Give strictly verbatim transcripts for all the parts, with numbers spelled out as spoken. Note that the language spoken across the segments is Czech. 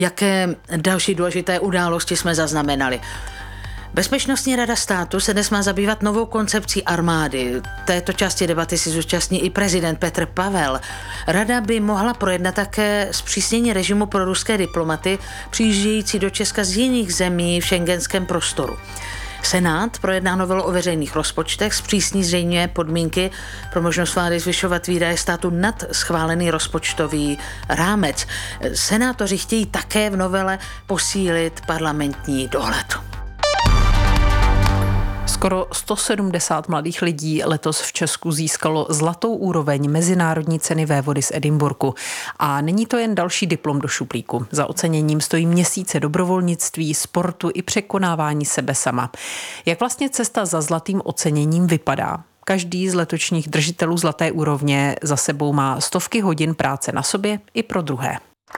Jaké další důležité události jsme zaznamenali? Bezpečnostní rada státu se dnes má zabývat novou koncepcí armády. Této části debaty si zúčastní i prezident Petr Pavel. Rada by mohla projednat také zpřísnění režimu pro ruské diplomaty přijíždějící do Česka z jiných zemí v schengenském prostoru. Senát projedná novelu o veřejných rozpočtech, zpřísní zřejmě podmínky pro možnost vlády zvyšovat výdaje státu nad schválený rozpočtový rámec. Senátoři chtějí také v novele posílit parlamentní dohled. Skoro sto sedmdesát mladých lidí letos v Česku získalo zlatou úroveň mezinárodní ceny vévody z Edinburghu. A není to jen další diplom do šuplíku. Za oceněním stojí měsíce dobrovolnictví, sportu i překonávání sebe sama. Jak vlastně cesta za zlatým oceněním vypadá? Každý z letošních držitelů zlaté úrovně za sebou má stovky hodin práce na sobě i pro druhé.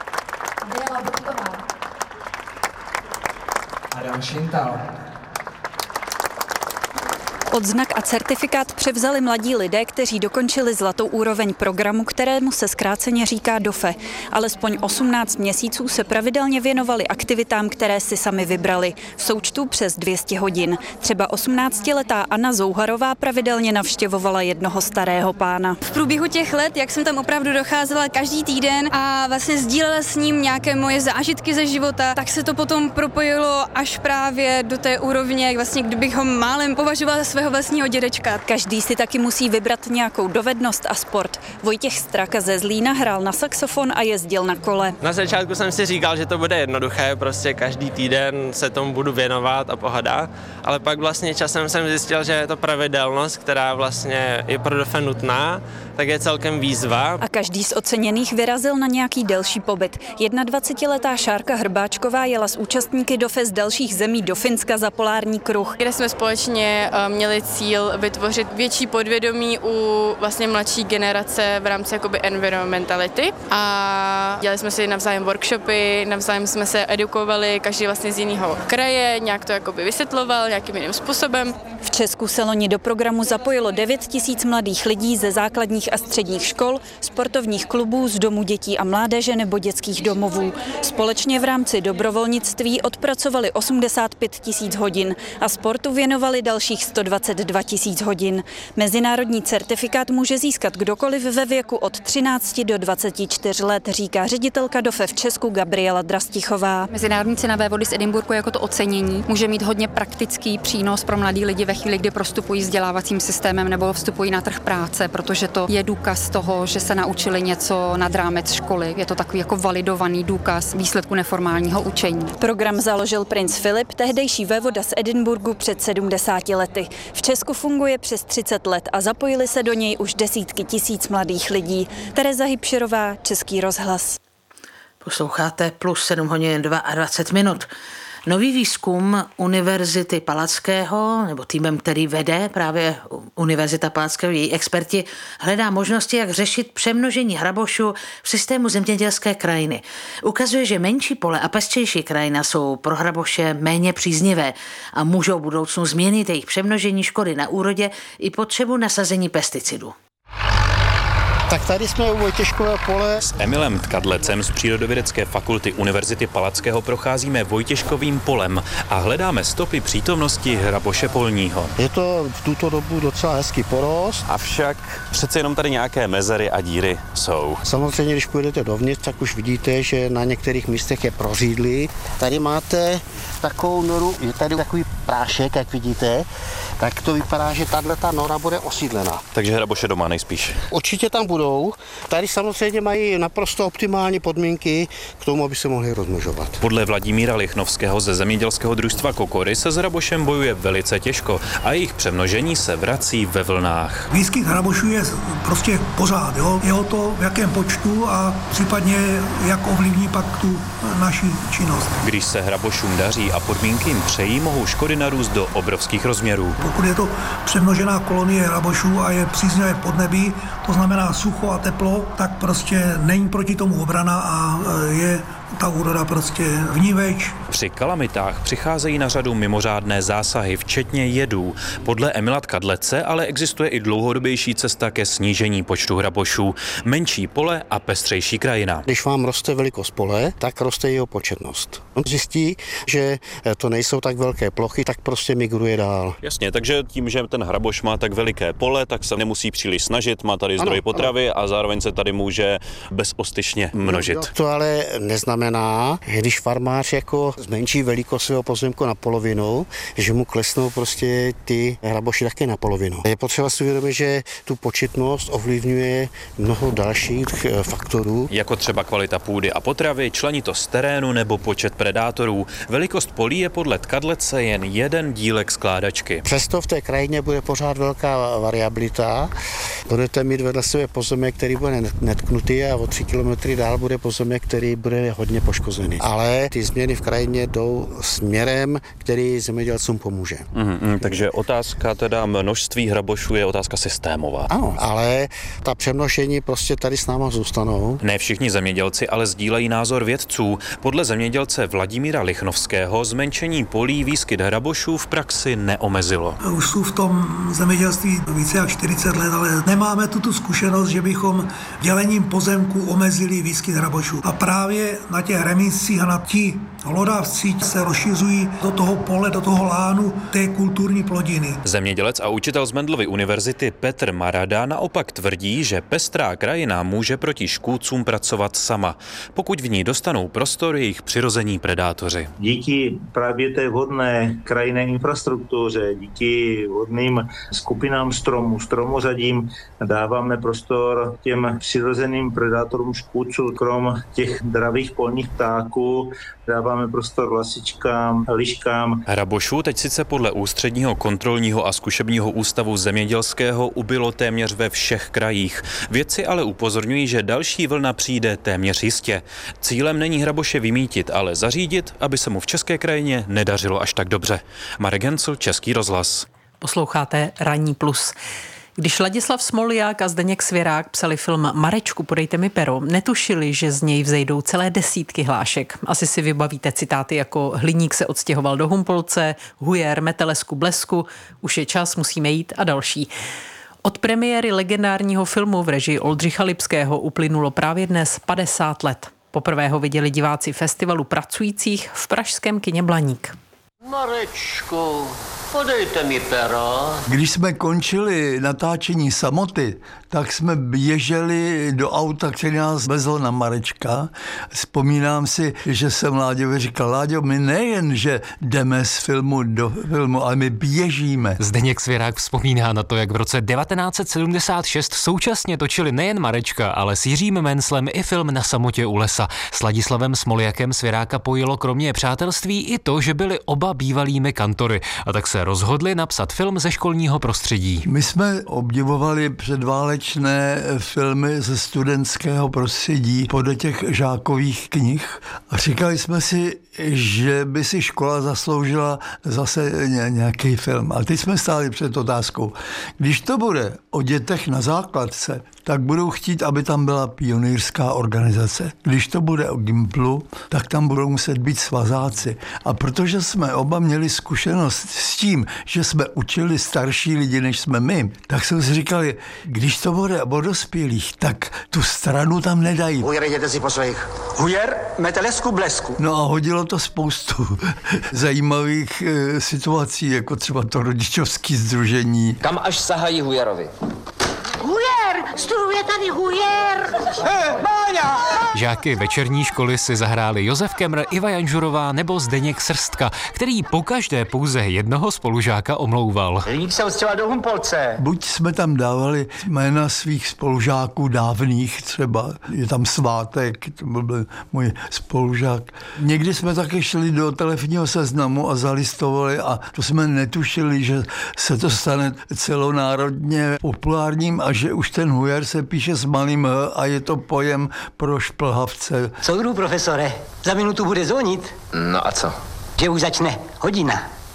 Adam Šintal. Odznak a certifikát převzali mladí lidé, kteří dokončili zlatou úroveň programu, kterému se zkráceně říká D O F E. Alespoň osmnáct měsíců se pravidelně věnovali aktivitám, které si sami vybrali. V součtu přes dvě stě hodin. Třeba osmnáctiletá Anna Zouharová pravidelně navštěvovala jednoho starého pána. V průběhu těch let, jak jsem tam opravdu docházela každý týden a vlastně sdílela s ním nějaké moje zážitky ze života, tak se to potom propojilo až právě do té úrovně, vlastně kdybych ho málem považovala za svého vlastního dědečka. Každý si taky musí vybrat nějakou dovednost a sport. Vojtěch Straka ze Zlína hrál na saxofon a jezdil na kole. Na začátku jsem si říkal, že to bude jednoduché, prostě každý týden se tomu budu věnovat a pohoda, ale pak vlastně časem jsem zjistil, že je to pravidelnost, která vlastně je pro D O F E nutná, tak je celkem výzva. A každý z oceněných vyrazil na nějaký delší pobyt. dvacetiletá Šárka Hrbáčková jela s účastníky D O F E z dalších zemí do Finska za polární kruh. Kde jsme společně měli cíl vytvořit větší podvědomí u vlastně mladší generace v rámci jakoby environmentality a dělali jsme si navzájem workshopy, navzájem jsme se edukovali, každý vlastně z jiného kraje, nějak to jakoby vysvětloval nějakým jiným způsobem. V Česku se loni do programu zapojilo devět tisíc mladých lidí ze základních a středních škol, sportovních klubů, z domů dětí a mládeže nebo dětských domovů. Společně v rámci dobrovolnictví odpracovali osmdesát pět tisíc hodin a sportu věnovali dalších sto dvacet dva tisíc hodin. Mezinárodní certifikát může získat kdokoliv ve věku od třinácti do dvaceti čtyř let, říká ředitelka D O F E v Česku Gabriela Drastichová. Mezinárodní cena vévody z Edinburghu jako to ocenění může mít hodně praktický přínos pro mladí lidi ve chvíli, kdy prostupují vzdělávacím systémem nebo vstupují na trh práce, protože to je důkaz toho, že se naučili něco nad rámec školy. Je to takový jako validovaný důkaz výsledku neformálního učení. Program založil princ Filip, tehdejší vévoda z Edinburghu před sedmdesáti lety. V Česku funguje přes třicet let a zapojili se do něj už desítky tisíc mladých lidí. Tereza Hybšerová, Český rozhlas. Posloucháte Plus sedm hodin dvacet dva minut. Nový výzkum Univerzity Palackého, nebo týmem, který vede právě Univerzita Palackého, její experti, hledá možnosti, jak řešit přemnožení hrabošů v systému zemědělské krajiny. Ukazuje, že menší pole a pestřejší krajina jsou pro hraboše méně příznivé a můžou v budoucnu změnit jejich přemnožení, škody na úrodě i potřebu nasazení pesticidů. Tak tady jsme u Vojtěškového pole. S Emilem Tkadlecem z Přírodovědecké fakulty Univerzity Palackého procházíme Vojtěškovým polem a hledáme stopy přítomnosti hraboše polního. Je to v tuto dobu docela hezký porost. Avšak přece jenom tady nějaké mezery a díry jsou. Samozřejmě, když půjdete dovnitř, tak už vidíte, že na některých místech je prořídlý. Tady máte takovou noru, je tady takový prášek, jak vidíte, tak to vypadá, že tato nora bude osídlena. Takže hraboše doma nejspíš. Určitě tam budou. Tady samozřejmě mají naprosto optimální podmínky k tomu, aby se mohli rozmnožovat. Podle Vladimíra Lichnovského ze zemědělského družstva Kokory se s hrabošem bojuje velice těžko a jejich přemnožení se vrací ve vlnách. Výskyt hrabošů je prostě pořád, jo? Je o to, v jakém počtu a případně jak ovlivní pak tu naši činnost. Když se hrabošům daří a podmínky jim přejí, mohou škody narůst do obrovských rozměrů. Pokud je to přemnožená kolonie hrabošů a je příznivé podnebí, to znamená sucho a teplo, tak prostě není proti tomu obrana a je ta úroda prostě vníveč. Při kalamitách přicházejí na řadu mimořádné zásahy, včetně jedů. Podle Emila Tkadlece ale existuje i dlouhodobější cesta ke snížení počtu hrabošů. Menší pole a pestřejší krajina. Když vám roste velikost pole, tak roste jeho početnost. On zjistí, že to nejsou tak velké plochy, tak prostě migruje dál. Jasně, takže tím, že ten hraboš má tak veliké pole, tak se nemusí příliš snažit, má tady zdroj ano, potravy ano. A zároveň se tady může bezostyšně množit. To ale neznamená, když farmář jako zmenší velikost svého pozemku na polovinu, že mu klesnou prostě ty hraboši také na polovinu. Je potřeba si uvědomit, že tu početnost ovlivňuje mnoho dalších faktorů. Jako třeba kvalita půdy a potravy, členitost terénu nebo počet predátorů. Velikost polí je podle Tkadlece jen jeden dílek skládačky. Přesto v té krajině bude pořád velká variabilita. Budete mít vedle sebe pozemek, který bude netknutý a o tři kilometry dál bude pozemek, který bude hodně poškozený. Ale ty změny v krajině jdou směrem, který zemědělcům pomůže. Mm, takže otázka teda množství hrabošů je otázka systémová. Ano, ale ta přemnožení prostě tady s náma zůstanou. Ne všichni zemědělci ale sdílejí názor vědců. Podle zemědělce Vladimíra Lichnovského zmenšení polí výskyt hrabošů v praxi neomezilo. Už jsou v tom zemědělství více jak čtyřicet let, ale nemáme tu zkušenost, že bychom dělením pozemku omezili výskyt hrabošů. A právě na těch remízcích a na ti hlodavci se rozšiřují do toho pole, do toho lánu té kulturní plodiny. Zemědělec a učitel z Mendelovy univerzity Petr Marada naopak tvrdí, že pestrá krajina může proti škůdcům pracovat sama, pokud v ní dostanou prostor jejich přirození predátoři. Díky právě té vhodné krajinné infrastruktuře, díky vhodným skupinám stromů, stromořadím dáváme prostor těm přirozeným predátorům škůdců. Krom těch dravých polních ptáků dáváme prostor lasičkám, liškám. Hrabošů teď sice podle Ústředního kontrolního a zkušebního ústavu zemědělského ubylo téměř ve všech krajích. Vědci ale upozorňují, že další vlna přijde téměř jistě. Cílem není hraboše vymítit, ale zařídit, aby se mu v české krajině nedařilo až tak dobře. Marek Hencl, Český rozhlas. Posloucháte Ranní plus. Když Ladislav Smolják a Zdeněk Svěrák psali film Marečku, podejte mi pero, netušili, že z něj vzejdou celé desítky hlášek. Asi si vybavíte citáty jako Hliník se odstěhoval do Humpolce, Hujer, Metelesku, Blesku, už je čas, musíme jít a další. Od premiéry legendárního filmu v režii Oldřicha Lipského uplynulo právě dnes padesát let. Poprvé ho viděli diváci festivalu pracujících v pražském kině Blaník. Marečku, podejte mi pero. Když jsme končili natáčení Samoty, tak jsme běželi do auta, který nás vezl na Marečka. Vzpomínám si, že jsem Láďovi říkal, Láďo, my nejen, že jdeme z filmu do filmu, ale my běžíme. Zdeněk Svěrák vzpomíná na to, jak v roce devatenáct set sedmdesát šest současně točili nejen Marečka, ale s Jiřím Menclem i film Na samotě u lesa. S Ladislavem Smoljakem Svěráka pojilo kromě přátelství i to, že byli oba bývalými kantory a tak se rozhodli napsat film ze školního prostředí. My jsme obdivovali předválečné filmy ze studentského prostředí podle těch žákových knih a říkali jsme si, že by si škola zasloužila zase nějaký film. A teď jsme stáli před otázkou. Když to bude o dětech na základce, tak budou chtít, aby tam byla pionýrská organizace. Když to bude o Gimplu, tak tam budou muset být svazáci. A protože jsme oba měli zkušenost s tím, že jsme učili starší lidi, než jsme my, tak jsme si říkali, když to bude o dospělých, tak tu stranu tam nedají. Hujer, jděte si po svých. Hujer, Metelesku, Blesku. No a hodilo to spoustu zajímavých e, situací, jako třeba to rodičovské sdružení. Kam až sahají Hujerovi? Hujer! Studuje tady Hujer! Hey, Máňa! Žáky večerní školy si zahráli Josef Kemr, Iva Janžurová nebo Zdeněk Srstka, který pokaždé pouze jednoho spolužáka omlouval. Hliník se odstěhoval do Humpolce. Buď jsme tam dávali jména svých spolužáků dávných, třeba je tam Svátek, to byl můj spolužák. Někdy jsme také šli do telefonního seznamu a zalistovali a to jsme netušili, že se to stane celonárodně populárním a že už ten Hujer se píše s malým H a je to pojem pro šplhavce. Soudru, profesore, za minutu bude zvonit. No a co? Že už začne hodina.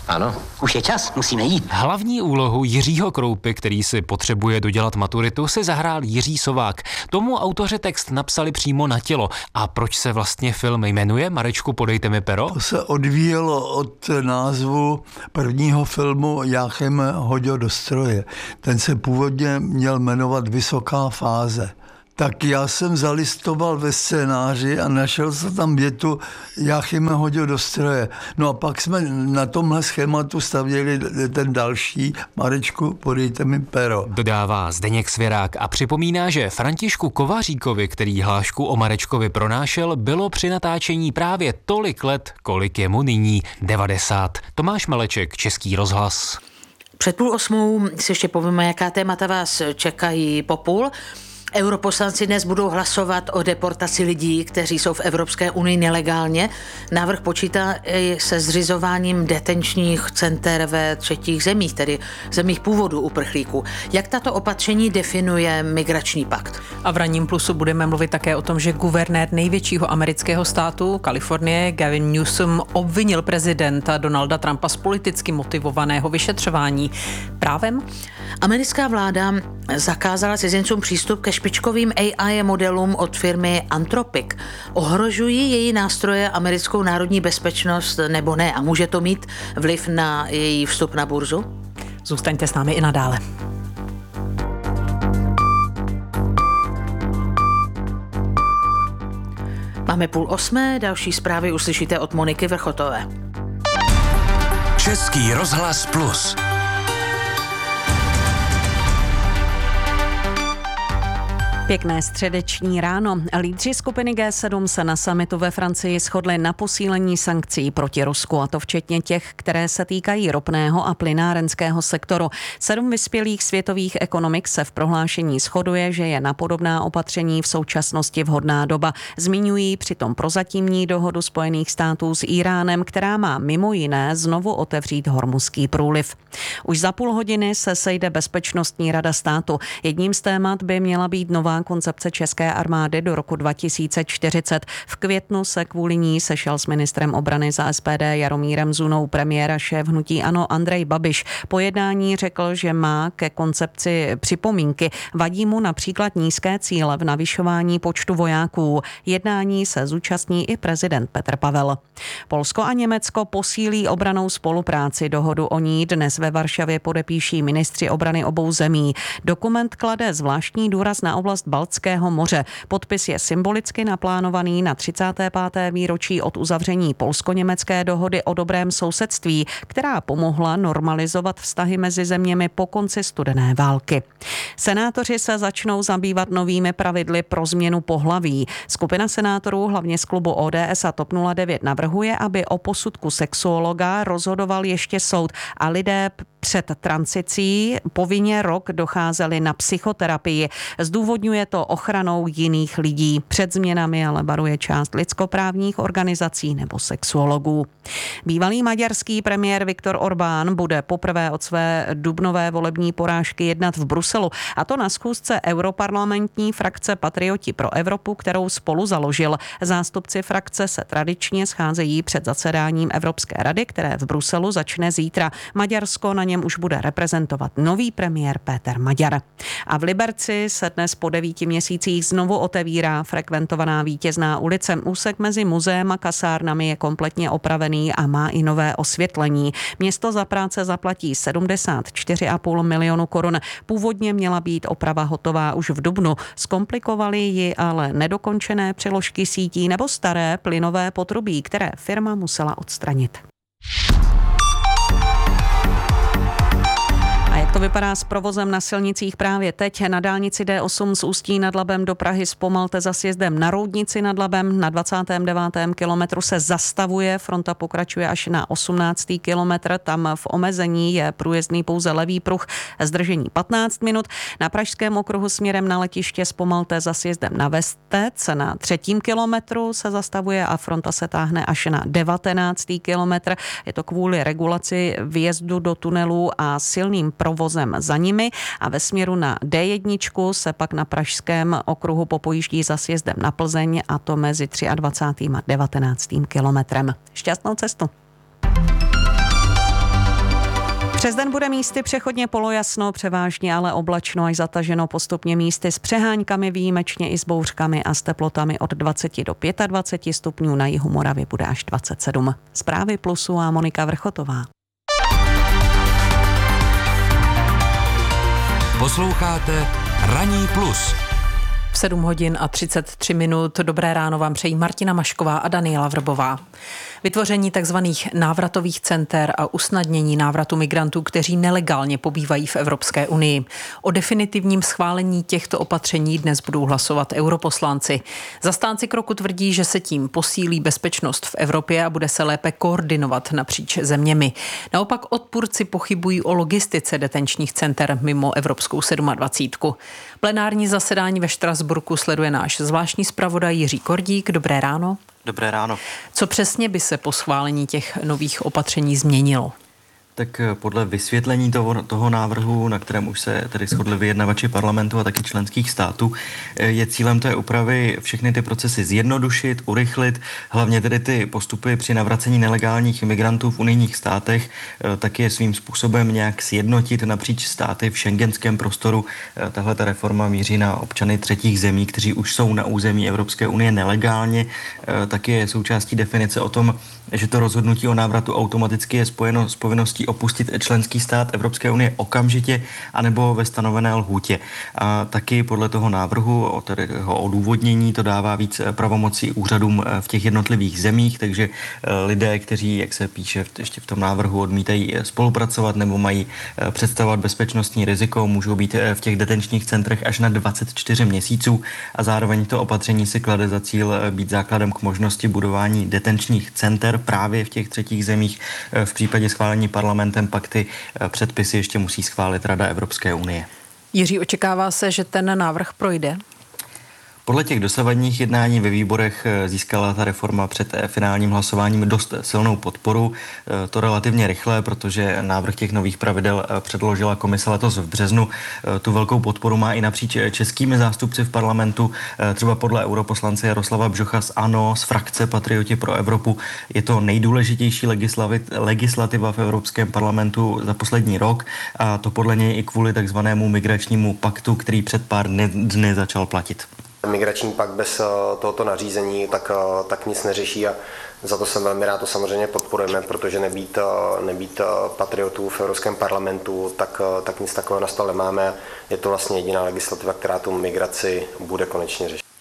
Ano, už je čas, musíme jít. Hlavní úlohu Jiřího Kroupy, který si potřebuje dodělat maturitu, si zahrál Jiří Sovák. Tomu autoři text napsali přímo na tělo. A proč se vlastně film jmenuje? Marečku, podejte mi pero. To se odvíjelo od názvu prvního filmu Jáchem hodil do stroje. Ten se původně měl jmenovat Vysoká fáze. Tak já jsem zalistoval ve scénáři a našel se tam větu Jáchym hodil do stroje. No a pak jsme na tomhle schématu stavěli ten další. Marečku, podejte mi pero. Dodává Zdeněk Svěrák a připomíná, že Františku Kovaříkovi, který hlášku o Marečkovi pronášel, bylo při natáčení právě tolik let, kolik je mu nyní, devadesát. Tomáš Maleček, Český rozhlas. Před půl osmou si ještě povíme, jaká témata vás čekají po půl. Europoslanci dnes budou hlasovat o deportaci lidí, kteří jsou v Evropské unii nelegálně. Návrh počítá i se zřizováním detenčních center ve třetích zemích, tedy zemích původu uprchlíků. Jak tato opatření definuje migrační pakt? A v Ranním plusu budeme mluvit také o tom, že guvernér největšího amerického státu, Kalifornie, Gavin Newsom, obvinil prezidenta Donalda Trumpa z politicky motivovaného vyšetřování. Právem? Americká vláda zakázala cizincům přístup ke špičkovým A I modelům od firmy Anthropic. Ohrožují její nástroje americkou národní bezpečnost nebo ne? A může to mít vliv na její vstup na burzu? Zůstaňte s námi i nadále. Máme půl osmé, další zprávy uslyšíte od Moniky Vrchotové. Český rozhlas plus. Pěkné středeční ráno. Lídři skupiny G sedm se na summitu ve Francii shodli na posílení sankcí proti Rusku, a to včetně těch, které se týkají ropného a plynárenského sektoru. Sedm vyspělých světových ekonomik se v prohlášení shoduje, že je na podobná opatření v současnosti vhodná doba. Zmiňují přitom prozatímní dohodu Spojených států s Íránem, která má mimo jiné znovu otevřít Hormuzský průliv. Už za půl hodiny se sejde Bezpečnostní rada státu. Jedním z témat by měla být nová koncepce české armády do roku dva tisíce čtyřicet. V květnu se kvůli ní sešel s ministrem obrany za S P D Jaromírem Zunou premiéra šéf hnutí ANO Andrej Babiš. Po jednání řekl, že má ke koncepci připomínky. Vadí mu například nízké cíle v navyšování počtu vojáků. Jednání se zúčastní i prezident Petr Pavel. Polsko a Německo posílí obrannou spolupráci. Dohodu o ní dnes ve Varšavě podepíší ministři obrany obou zemí. Dokument klade zvláštní důraz na oblast Baltského moře. Podpis je symbolicky naplánovaný na třicáté páté výročí od uzavření polsko-německé dohody o dobrém sousedství, která pomohla normalizovat vztahy mezi zeměmi po konci studené války. Senátoři se začnou zabývat novými pravidly pro změnu pohlaví. Skupina senátorů, hlavně z klubu O D S a TOP nula devět, navrhuje, aby o posudku sexuologa rozhodoval ještě soud a lidé před tranzicí povinně rok docházeli na psychoterapii. Zdůvodňuje to ochranou jiných lidí. Před změnami ale varuje část lidskoprávních organizací nebo sexuologů. Bývalý maďarský premiér Viktor Orbán bude poprvé od své dubnové volební porážky jednat v Bruselu, a to na schůzce europarlamentní frakce Patrioti pro Evropu, kterou spolu založil. Zástupci frakce se tradičně scházejí před zasedáním Evropské rady, které v Bruselu začne zítra. Maďarsko na něm už bude reprezentovat nový premiér Péter Maďar. A v Liberci se dnes po devíti měsících znovu otevírá frekventovaná Vítězná ulice. Úsek mezi muzeem a kasárnami je kompletně opravený a má i nové osvětlení. Město za práce zaplatí sedmdesát čtyři a půl milionu korun. Původně měla být oprava hotová už v dubnu. Zkomplikovaly ji ale nedokončené přeložky sítí nebo staré plynové potrubí, které firma musela odstranit. Jak to vypadá s provozem na silnicích právě teď? Na dálnici D osm z Ústí nad Labem do Prahy zpomalte za sjezdem na Roudnici nad Labem. Na dvacátém devátém kilometru se zastavuje, fronta pokračuje až na osmnáctý kilometr. Tam v omezení je průjezdný pouze levý pruh, zdržení patnáct minut. Na pražském okruhu směrem na letiště zpomalte za sjezdem na Vestec. Na třetím kilometru se zastavuje a fronta se táhne až na devatenáctý kilometr. Je to kvůli regulaci vjezdu do tunelů a silným provozem za nimi, a ve směru na D jedna se pak na pražském okruhu popojíždí za sjezdem na Plzeň, a to mezi dvacátým třetím a devatenáctým kilometrem. Šťastnou cestu. Přes den bude místy přechodně polojasno, převážně ale oblačno až zataženo postupně místy s přeháňkami, výjimečně i s bouřkami a s teplotami od dvacet do dvaceti pěti stupňů, na jihu Moravy bude až dvacet sedm. Zprávy Plusu a Monika Vrchotová. Posloucháte Ranní plus. V sedm hodin a třicet tři minut. Dobré ráno vám přejí Martina Mašková a Daniela Vrbová. Vytvoření takzvaných návratových center a usnadnění návratu migrantů, kteří nelegálně pobývají v Evropské unii. O definitivním schválení těchto opatření dnes budou hlasovat europoslanci. Zastánci kroku tvrdí, že se tím posílí bezpečnost v Evropě a bude se lépe koordinovat napříč zeměmi. Naopak odpůrci pochybují o logistice detenčních center mimo Evropskou sedmadvacítku. Plenární zasedání ve Štrasburku sleduje náš zvláštní zpravodaj Jiří Kordík. Dobré ráno. Dobré ráno. Co přesně by se po schválení těch nových opatření změnilo? Tak podle vysvětlení toho, toho návrhu, na kterém už se tedy shodli vyjednavači parlamentu a taky členských států, je cílem té úpravy všechny ty procesy zjednodušit, urychlit, hlavně tedy ty postupy při navracení nelegálních imigrantů v unijních státech, taky je svým způsobem nějak sjednotit napříč státy v šengenském prostoru. Tahle ta reforma míří na občany třetích zemí, kteří už jsou na území Evropské unie nelegálně. Taky je součástí definice o tom, že to rozhodnutí o návratu automaticky je spojeno s povinností opustit členský stát Evropské unie okamžitě anebo ve stanovené lhůtě. A taky podle toho návrhu, o toho odůvodnění, to dává víc pravomocí úřadům v těch jednotlivých zemích, takže lidé, kteří, jak se píše ještě v tom návrhu, odmítají spolupracovat nebo mají představovat bezpečnostní riziko, můžou být v těch detenčních centrech až na dvacet čtyři měsíců a zároveň to opatření si klade za cíl být základem k možnosti budování detenčních center právě v těch třetích zemích. V případě schválení parlamentem pak ty předpisy ještě musí schválit Rada Evropské unie. Jiří, očekává se, že ten návrh projde? Podle těch dosavadních jednání ve výborech získala ta reforma před finálním hlasováním dost silnou podporu. To relativně rychle, protože návrh těch nových pravidel předložila komise letos v březnu. Tu velkou podporu má i napříč českými zástupci v parlamentu. Třeba podle europoslance Jaroslava Bžocha z ANO, z frakce Patrioti pro Evropu. Je to nejdůležitější legislativa v Evropském parlamentu za poslední rok a to podle něj i kvůli takzvanému migračnímu paktu, který před pár dny, dny začal platit. Migrační pakt bez tohoto nařízení tak, tak nic neřeší a za to jsem velmi rád, to samozřejmě podporujeme, protože nebýt, nebýt patriotů v Evropském parlamentu, tak, tak nic takového na stole nemáme. Je to vlastně jediná legislativa, která tu migraci bude konečně řešit.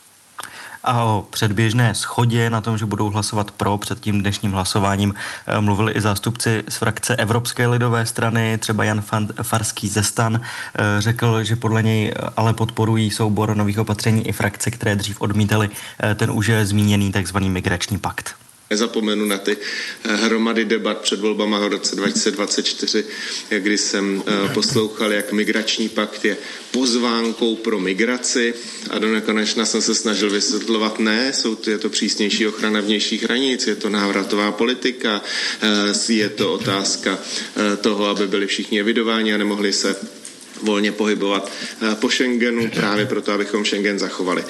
A o předběžné shodě na tom, že budou hlasovat pro před tím dnešním hlasováním, mluvili i zástupci z frakce Evropské lidové strany, třeba Jan Farský ze STAN, řekl, že podle něj ale podporují soubor nových opatření i frakce, které dřív odmítaly ten už zmíněný takzvaný migrační pakt. Nezapomenu na ty hromady debat před volbama v roce dva tisíce dvacet čtyři, kdy jsem poslouchal, jak migrační pakt je pozvánkou pro migraci a do nekonečna jsem se snažil vysvětlovat, ne, jsou to, je to přísnější ochrana vnějších hranic, je to návratová politika, je to otázka toho, aby byli všichni evidováni a nemohli se volně pohybovat po Schengenu, právě proto, abychom Schengen zachovali.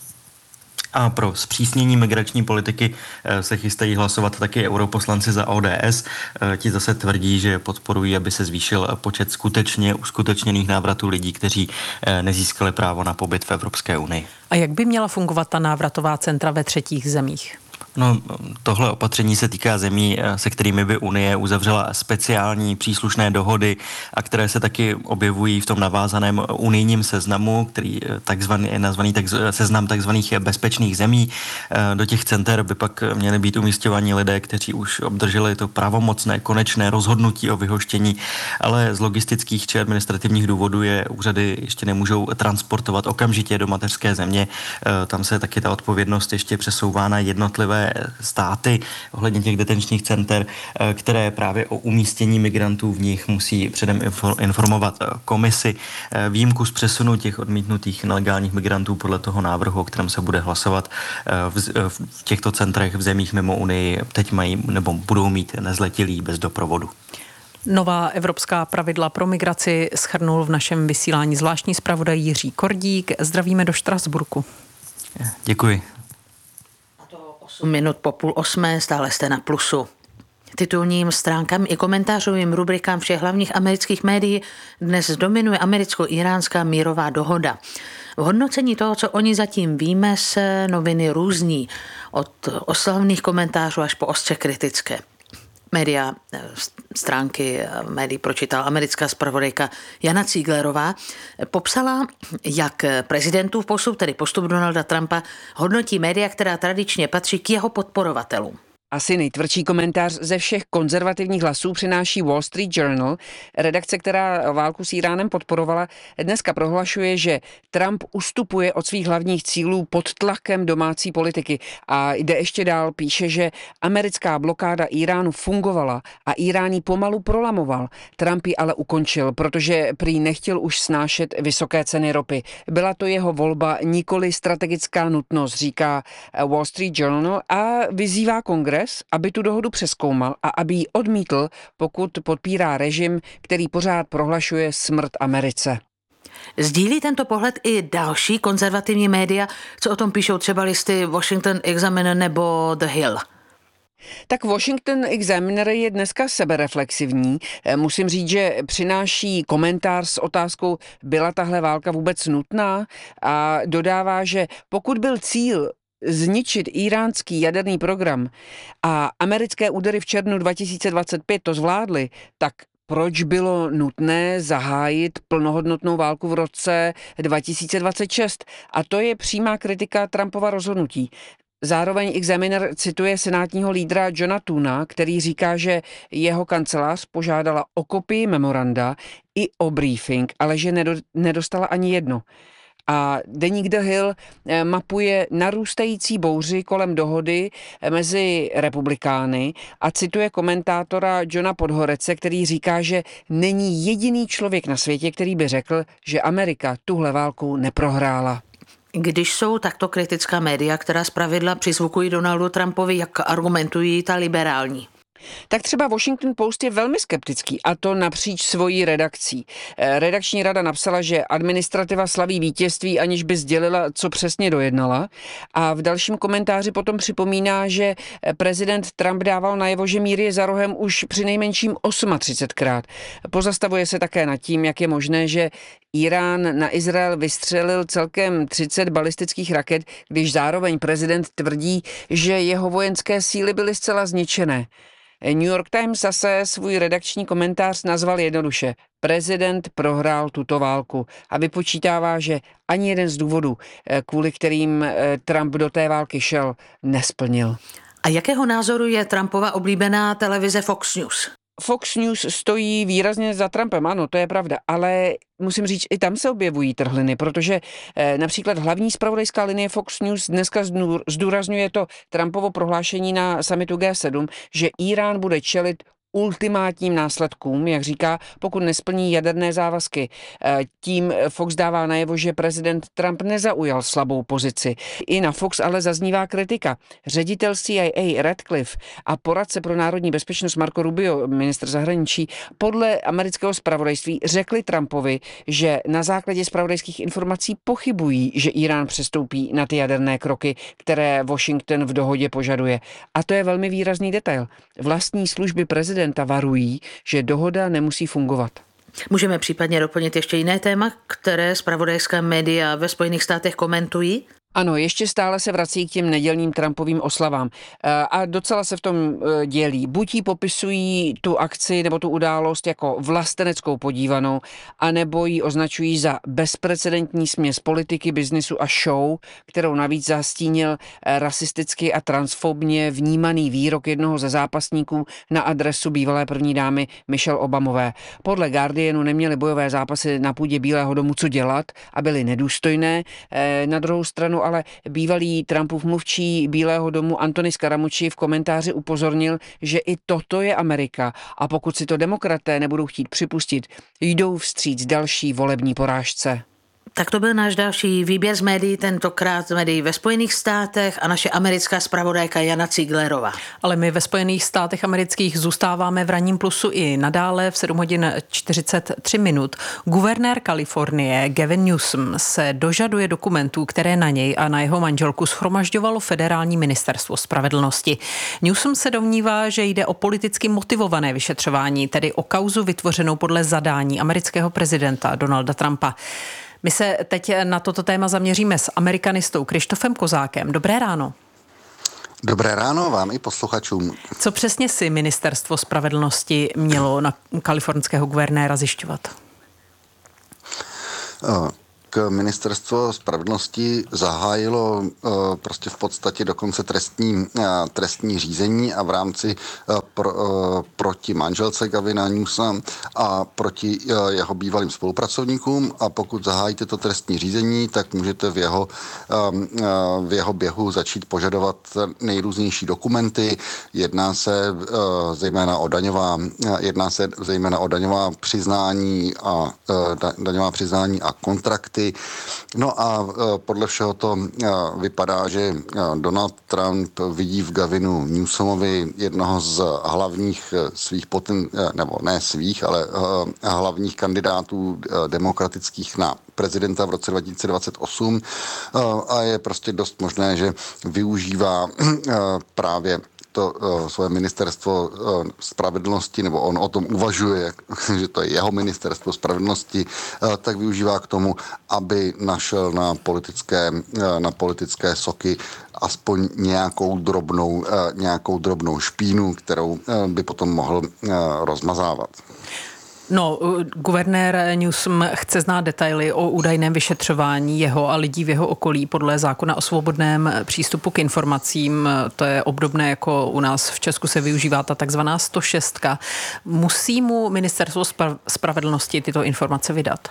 A pro zpřísnění migrační politiky se chystají hlasovat taky europoslanci za O D S. Ti zase tvrdí, že podporují, aby se zvýšil počet skutečně uskutečněných návratů lidí, kteří nezískali právo na pobyt v Evropské unii. A jak by měla fungovat ta návratová centra ve třetích zemích? No, tohle opatření se týká zemí, se kterými by Unie uzavřela speciální příslušné dohody a které se taky objevují v tom navázaném unijním seznamu, který takzvaný, je nazvaný tak, seznam takzvaných bezpečných zemí. Do těch center by pak měli být umístěváni lidé, kteří už obdrželi to pravomocné konečné rozhodnutí o vyhoštění, ale z logistických či administrativních důvodů je úřady ještě nemůžou transportovat okamžitě do mateřské země. Tam se taky ta odpovědnost ještě přesouvá na jednotlivé státy ohledně těch detenčních center, které právě o umístění migrantů v nich musí předem informovat komisi. Výjimku z přesunu těch odmítnutých nelegálních migrantů podle toho návrhu, o kterém se bude hlasovat v těchto centrech v zemích mimo Unii, teď mají nebo budou mít nezletilí bez doprovodu. Nová evropská pravidla pro migraci shrnul v našem vysílání zvláštní zpravodaj Jiří Kordík. Zdravíme do Štrasburku. Děkuji. osm minut po půl osmé, stále jste na Plusu. Titulním stránkám i komentářovým rubrikám všech hlavních amerických médií dnes dominuje americko-iránská mírová dohoda. V hodnocení toho, co oni zatím víme, se noviny různí. Od oslavných komentářů až po ostře kritické. Média, stránky médií pročítala americká zpravodajka Jana Cíglerová, popsala, jak prezidentův postup, tedy postup Donalda Trumpa, hodnotí média, která tradičně patří k jeho podporovatelům. Asi nejtvrdší komentář ze všech konzervativních hlasů přináší Wall Street Journal. Redakce, která válku s Iránem podporovala, dneska prohlašuje, že Trump ustupuje od svých hlavních cílů pod tlakem domácí politiky. A jde ještě dál, píše, že americká blokáda Iránu fungovala a Irán ji pomalu prolamoval. Trump ji ale ukončil, protože prý nechtěl už snášet vysoké ceny ropy. Byla to jeho volba, nikoli strategická nutnost, říká Wall Street Journal a vyzývá Kongres, aby tu dohodu přezkoumal a aby ji odmítl, pokud podpírá režim, který pořád prohlašuje smrt Americe. Sdílí tento pohled i další konzervativní média, co o tom píšou třeba listy Washington Examiner nebo The Hill? Tak Washington Examiner je dneska sebereflexivní. Musím říct, že přináší komentář s otázkou, byla tahle válka vůbec nutná, a dodává, že pokud byl cíl zničit íránský jaderný program a americké údery v červnu dva tisíce dvacet pět to zvládly, tak proč bylo nutné zahájit plnohodnotnou válku v roce dva tisíce dvacet šest? A to je přímá kritika Trumpova rozhodnutí. Zároveň Examiner cituje senátního lídra Johna Thuna, který říká, že jeho kancelář požádala o kopii memoranda i o briefing, ale že nedostala ani jedno. A deník The Hill mapuje narůstající bouři kolem dohody mezi republikány a cituje komentátora Johna Podhorece, který říká, že není jediný člověk na světě, který by řekl, že Amerika tuhle válku neprohrála. Když jsou takto kritická média, která zpravidla přizvukují Donaldu Trumpovi, jak argumentují ta liberální? Tak třeba Washington Post je velmi skeptický, a to napříč svojí redakcí. Redakční rada napsala, že administrativa slaví vítězství, aniž by sdělila, co přesně dojednala. A v dalším komentáři potom připomíná, že prezident Trump dával najevo, že mír je za rohem už přinejmenším třicetosmkrát. Pozastavuje se také nad tím, jak je možné, že Irán na Izrael vystřelil celkem třicet balistických raket, když zároveň prezident tvrdí, že jeho vojenské síly byly zcela zničené. New York Times zase svůj redakční komentář nazval jednoduše: prezident prohrál tuto válku, a vypočítává, že ani jeden z důvodů, kvůli kterým Trump do té války šel, nesplnil. A jakého názoru je Trumpova oblíbená televize Fox News? Fox News stojí výrazně za Trumpem, ano, to je pravda, ale musím říct, i tam se objevují trhliny, protože eh, například hlavní zpravodajská linie Fox News dneska zdůrazňuje to Trumpovo prohlášení na summitu G sedm, že Irán bude čelit ultimátním následkům, jak říká, pokud nesplní jaderné závazky. Tím Fox dává najevo, že prezident Trump nezaujal slabou pozici. I na Fox ale zaznívá kritika. Ředitel C I A Radcliffe a poradce pro národní bezpečnost Marco Rubio, ministr zahraničí, podle amerického zpravodajství řekli Trumpovi, že na základě zpravodajských informací pochybují, že Irán přestoupí na ty jaderné kroky, které Washington v dohodě požaduje. A to je velmi výrazný detail. Vlastní služby prezidenta varují, že dohoda nemusí fungovat. Můžeme případně doplnit ještě jiné téma, které zpravodajská média ve Spojených státech komentují? Ano, ještě stále se vrací k těm nedělním Trumpovým oslavám a docela se v tom dělí. Buď jí popisují tu akci nebo tu událost jako vlasteneckou podívanou, anebo ji označují za bezprecedentní směs politiky, biznisu a show, kterou navíc zastínil rasisticky a transfobně vnímaný výrok jednoho ze zápasníků na adresu bývalé první dámy Michelle Obamové. Podle Guardianu neměly bojové zápasy na půdě Bílého domu co dělat a byly nedůstojné. Na druhou stranu ale bývalý Trumpův mluvčí Bílého domu Anthony Scaramucci v komentáři upozornil, že i toto je Amerika a pokud si to demokraté nebudou chtít připustit, jdou vstříc další volební porážce. Tak to byl náš další výběr z médií, tentokrát z médií ve Spojených státech a naše americká zpravodajka Jana Ciglerová. Ale my ve Spojených státech amerických zůstáváme v ranním plusu i nadále v sedm hodin čtyřicet tři minut. Guvernér Kalifornie Gavin Newsom se dožaduje dokumentů, které na něj a na jeho manželku shromažďovalo Federální ministerstvo spravedlnosti. Newsom se domnívá, že jde o politicky motivované vyšetřování, tedy o kauzu vytvořenou podle zadání amerického prezidenta Donalda Trumpa. My se teď na toto téma zaměříme s amerikanistou Krištofem Kozákem. Dobré ráno. Dobré ráno vám i posluchačům. Co přesně si ministerstvo spravedlnosti mělo na kalifornského guvernéra zjišťovat? Uh. K ministerstvo spravedlnosti zahájilo uh, prostě v podstatě dokonce trestní, uh, trestní řízení a v rámci uh, pro, uh, proti manželce Gavina Newsoma a proti uh, jeho bývalým spolupracovníkům, a pokud zahájíte to trestní řízení, tak můžete v jeho, um, uh, v jeho běhu začít požadovat nejrůznější dokumenty. Jedná se uh, zejména o daňová, uh, jedná se zejména o daňová přiznání a uh, da, daňová přiznání a kontrakty. No a podle všeho to vypadá, že Donald Trump vidí v Gavinu Newsomovi jednoho z hlavních svých poten, nebo ne svých, ale hlavních kandidátů demokratických na prezidenta v roce dva tisíce dvacet osm a je prostě dost možné, že využívá právě to uh, svoje ministerstvo uh, spravedlnosti, nebo on o tom uvažuje, že to je jeho ministerstvo spravedlnosti, uh, tak využívá k tomu, aby našel na politické, uh, na politické soky aspoň nějakou drobnou, uh, nějakou drobnou špínu, kterou uh, by potom mohl uh, rozmazávat. No, guvernér Newsom chce znát detaily o údajném vyšetřování jeho a lidí v jeho okolí podle zákona o svobodném přístupu k informacím. To je obdobné, jako u nás v Česku se využívá ta takzvaná sto šest. Musí mu ministerstvo spravedlnosti tyto informace vydat?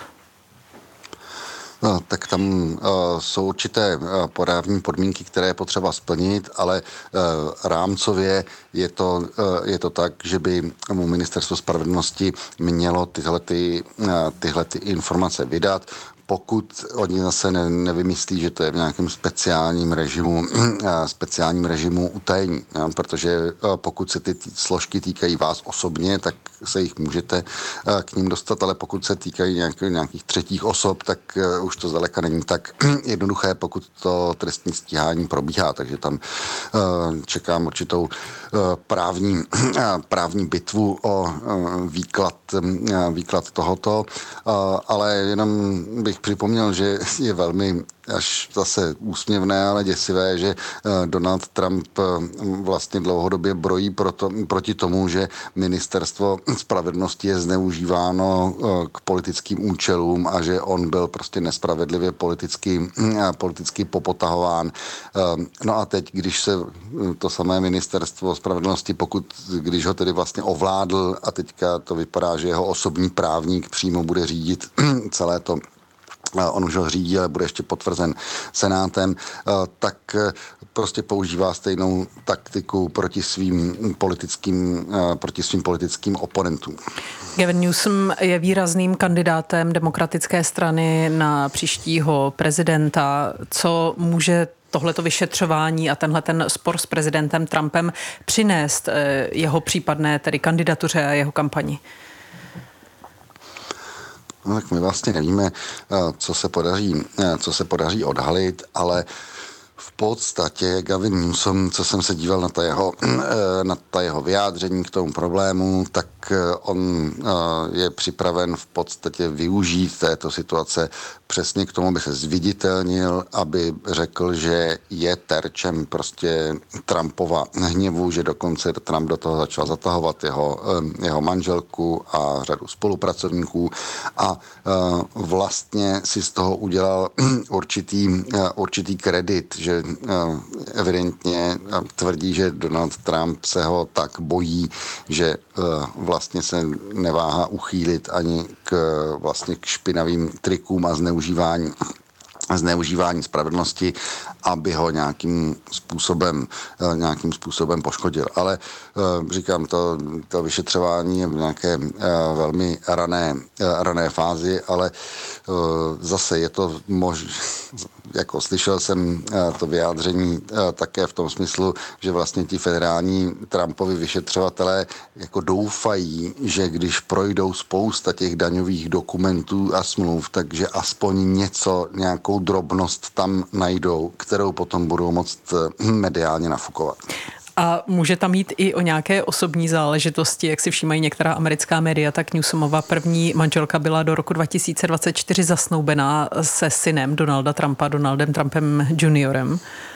No, tak tam uh, jsou určité uh, právní podmínky, které je potřeba splnit, ale uh, rámcově je to, uh, je to tak, že by mu ministerstvo spravedlnosti mělo tyhle, ty, uh, tyhle ty informace vydat, pokud oni zase ne, nevymyslí, že to je v nějakém speciálním režimu, speciálním režimu utajení. Ja? Protože pokud se ty složky týkají vás osobně, tak se jich můžete k ním dostat, ale pokud se týkají nějakých, nějakých třetích osob, tak už to zdaleka není tak jednoduché, pokud to trestní stíhání probíhá. Takže tam čekám určitou právní, právní bitvu o výklad, výklad tohoto, ale jenom bych připomněl, že je velmi až zase úsměvné, ale děsivé, že Donald Trump vlastně dlouhodobě brojí proto, proti tomu, že ministerstvo spravedlnosti je zneužíváno k politickým účelům a že on byl prostě nespravedlivě politicky, politicky popotahován. No a teď, když se to samé ministerstvo spravedlnosti, pokud, když ho tedy vlastně ovládl a teďka to vypadá, že jeho osobní právník přímo bude řídit celé to, on už ho řídí, ale bude ještě potvrzen senátem, tak prostě používá stejnou taktiku proti svým politickým, proti svým politickým oponentům. Gavin Newsom je výrazným kandidátem demokratické strany na příštího prezidenta. Co může tohleto vyšetřování a tenhle ten spor s prezidentem Trumpem přinést jeho případné tedy kandidatuře a jeho kampani? No, tak my vlastně nevíme, co se podaří, co se podaří odhalit, ale v podstatě Gavin Newsom, co jsem se díval na ta jeho, na ta jeho vyjádření k tomu problému, tak on je připraven v podstatě využít této situace přesně k tomu, aby se zviditelnil, aby řekl, že je terčem prostě Trumpova hněvu, že dokonce Trump do toho začal zatahovat jeho, jeho manželku a řadu spolupracovníků a vlastně si z toho udělal určitý, určitý kredit, že evidentně tvrdí, že Donald Trump se ho tak bojí, že vlastně se neváhá uchýlit ani k, vlastně k špinavým trikům a zneužívání zneužívání spravedlnosti aby ho nějakým způsobem, nějakým způsobem poškodil. Ale říkám, to, to vyšetřování je v nějaké velmi rané, rané fázi, ale zase je to mož... jako slyšel jsem to vyjádření také v tom smyslu, že vlastně ti federální Trumpovi vyšetřovatelé jako doufají, že když projdou spousta těch daňových dokumentů a smluv, takže aspoň něco, nějakou drobnost tam najdou, kterou potom budou moct mediálně nafukovat. A může tam jít i o nějaké osobní záležitosti, jak si všímají některá americká média, tak Newsomova první manželka byla do roku dva tisíce dvacet čtyři zasnoubená se synem Donalda Trumpa, Donaldem Trumpem juniorem.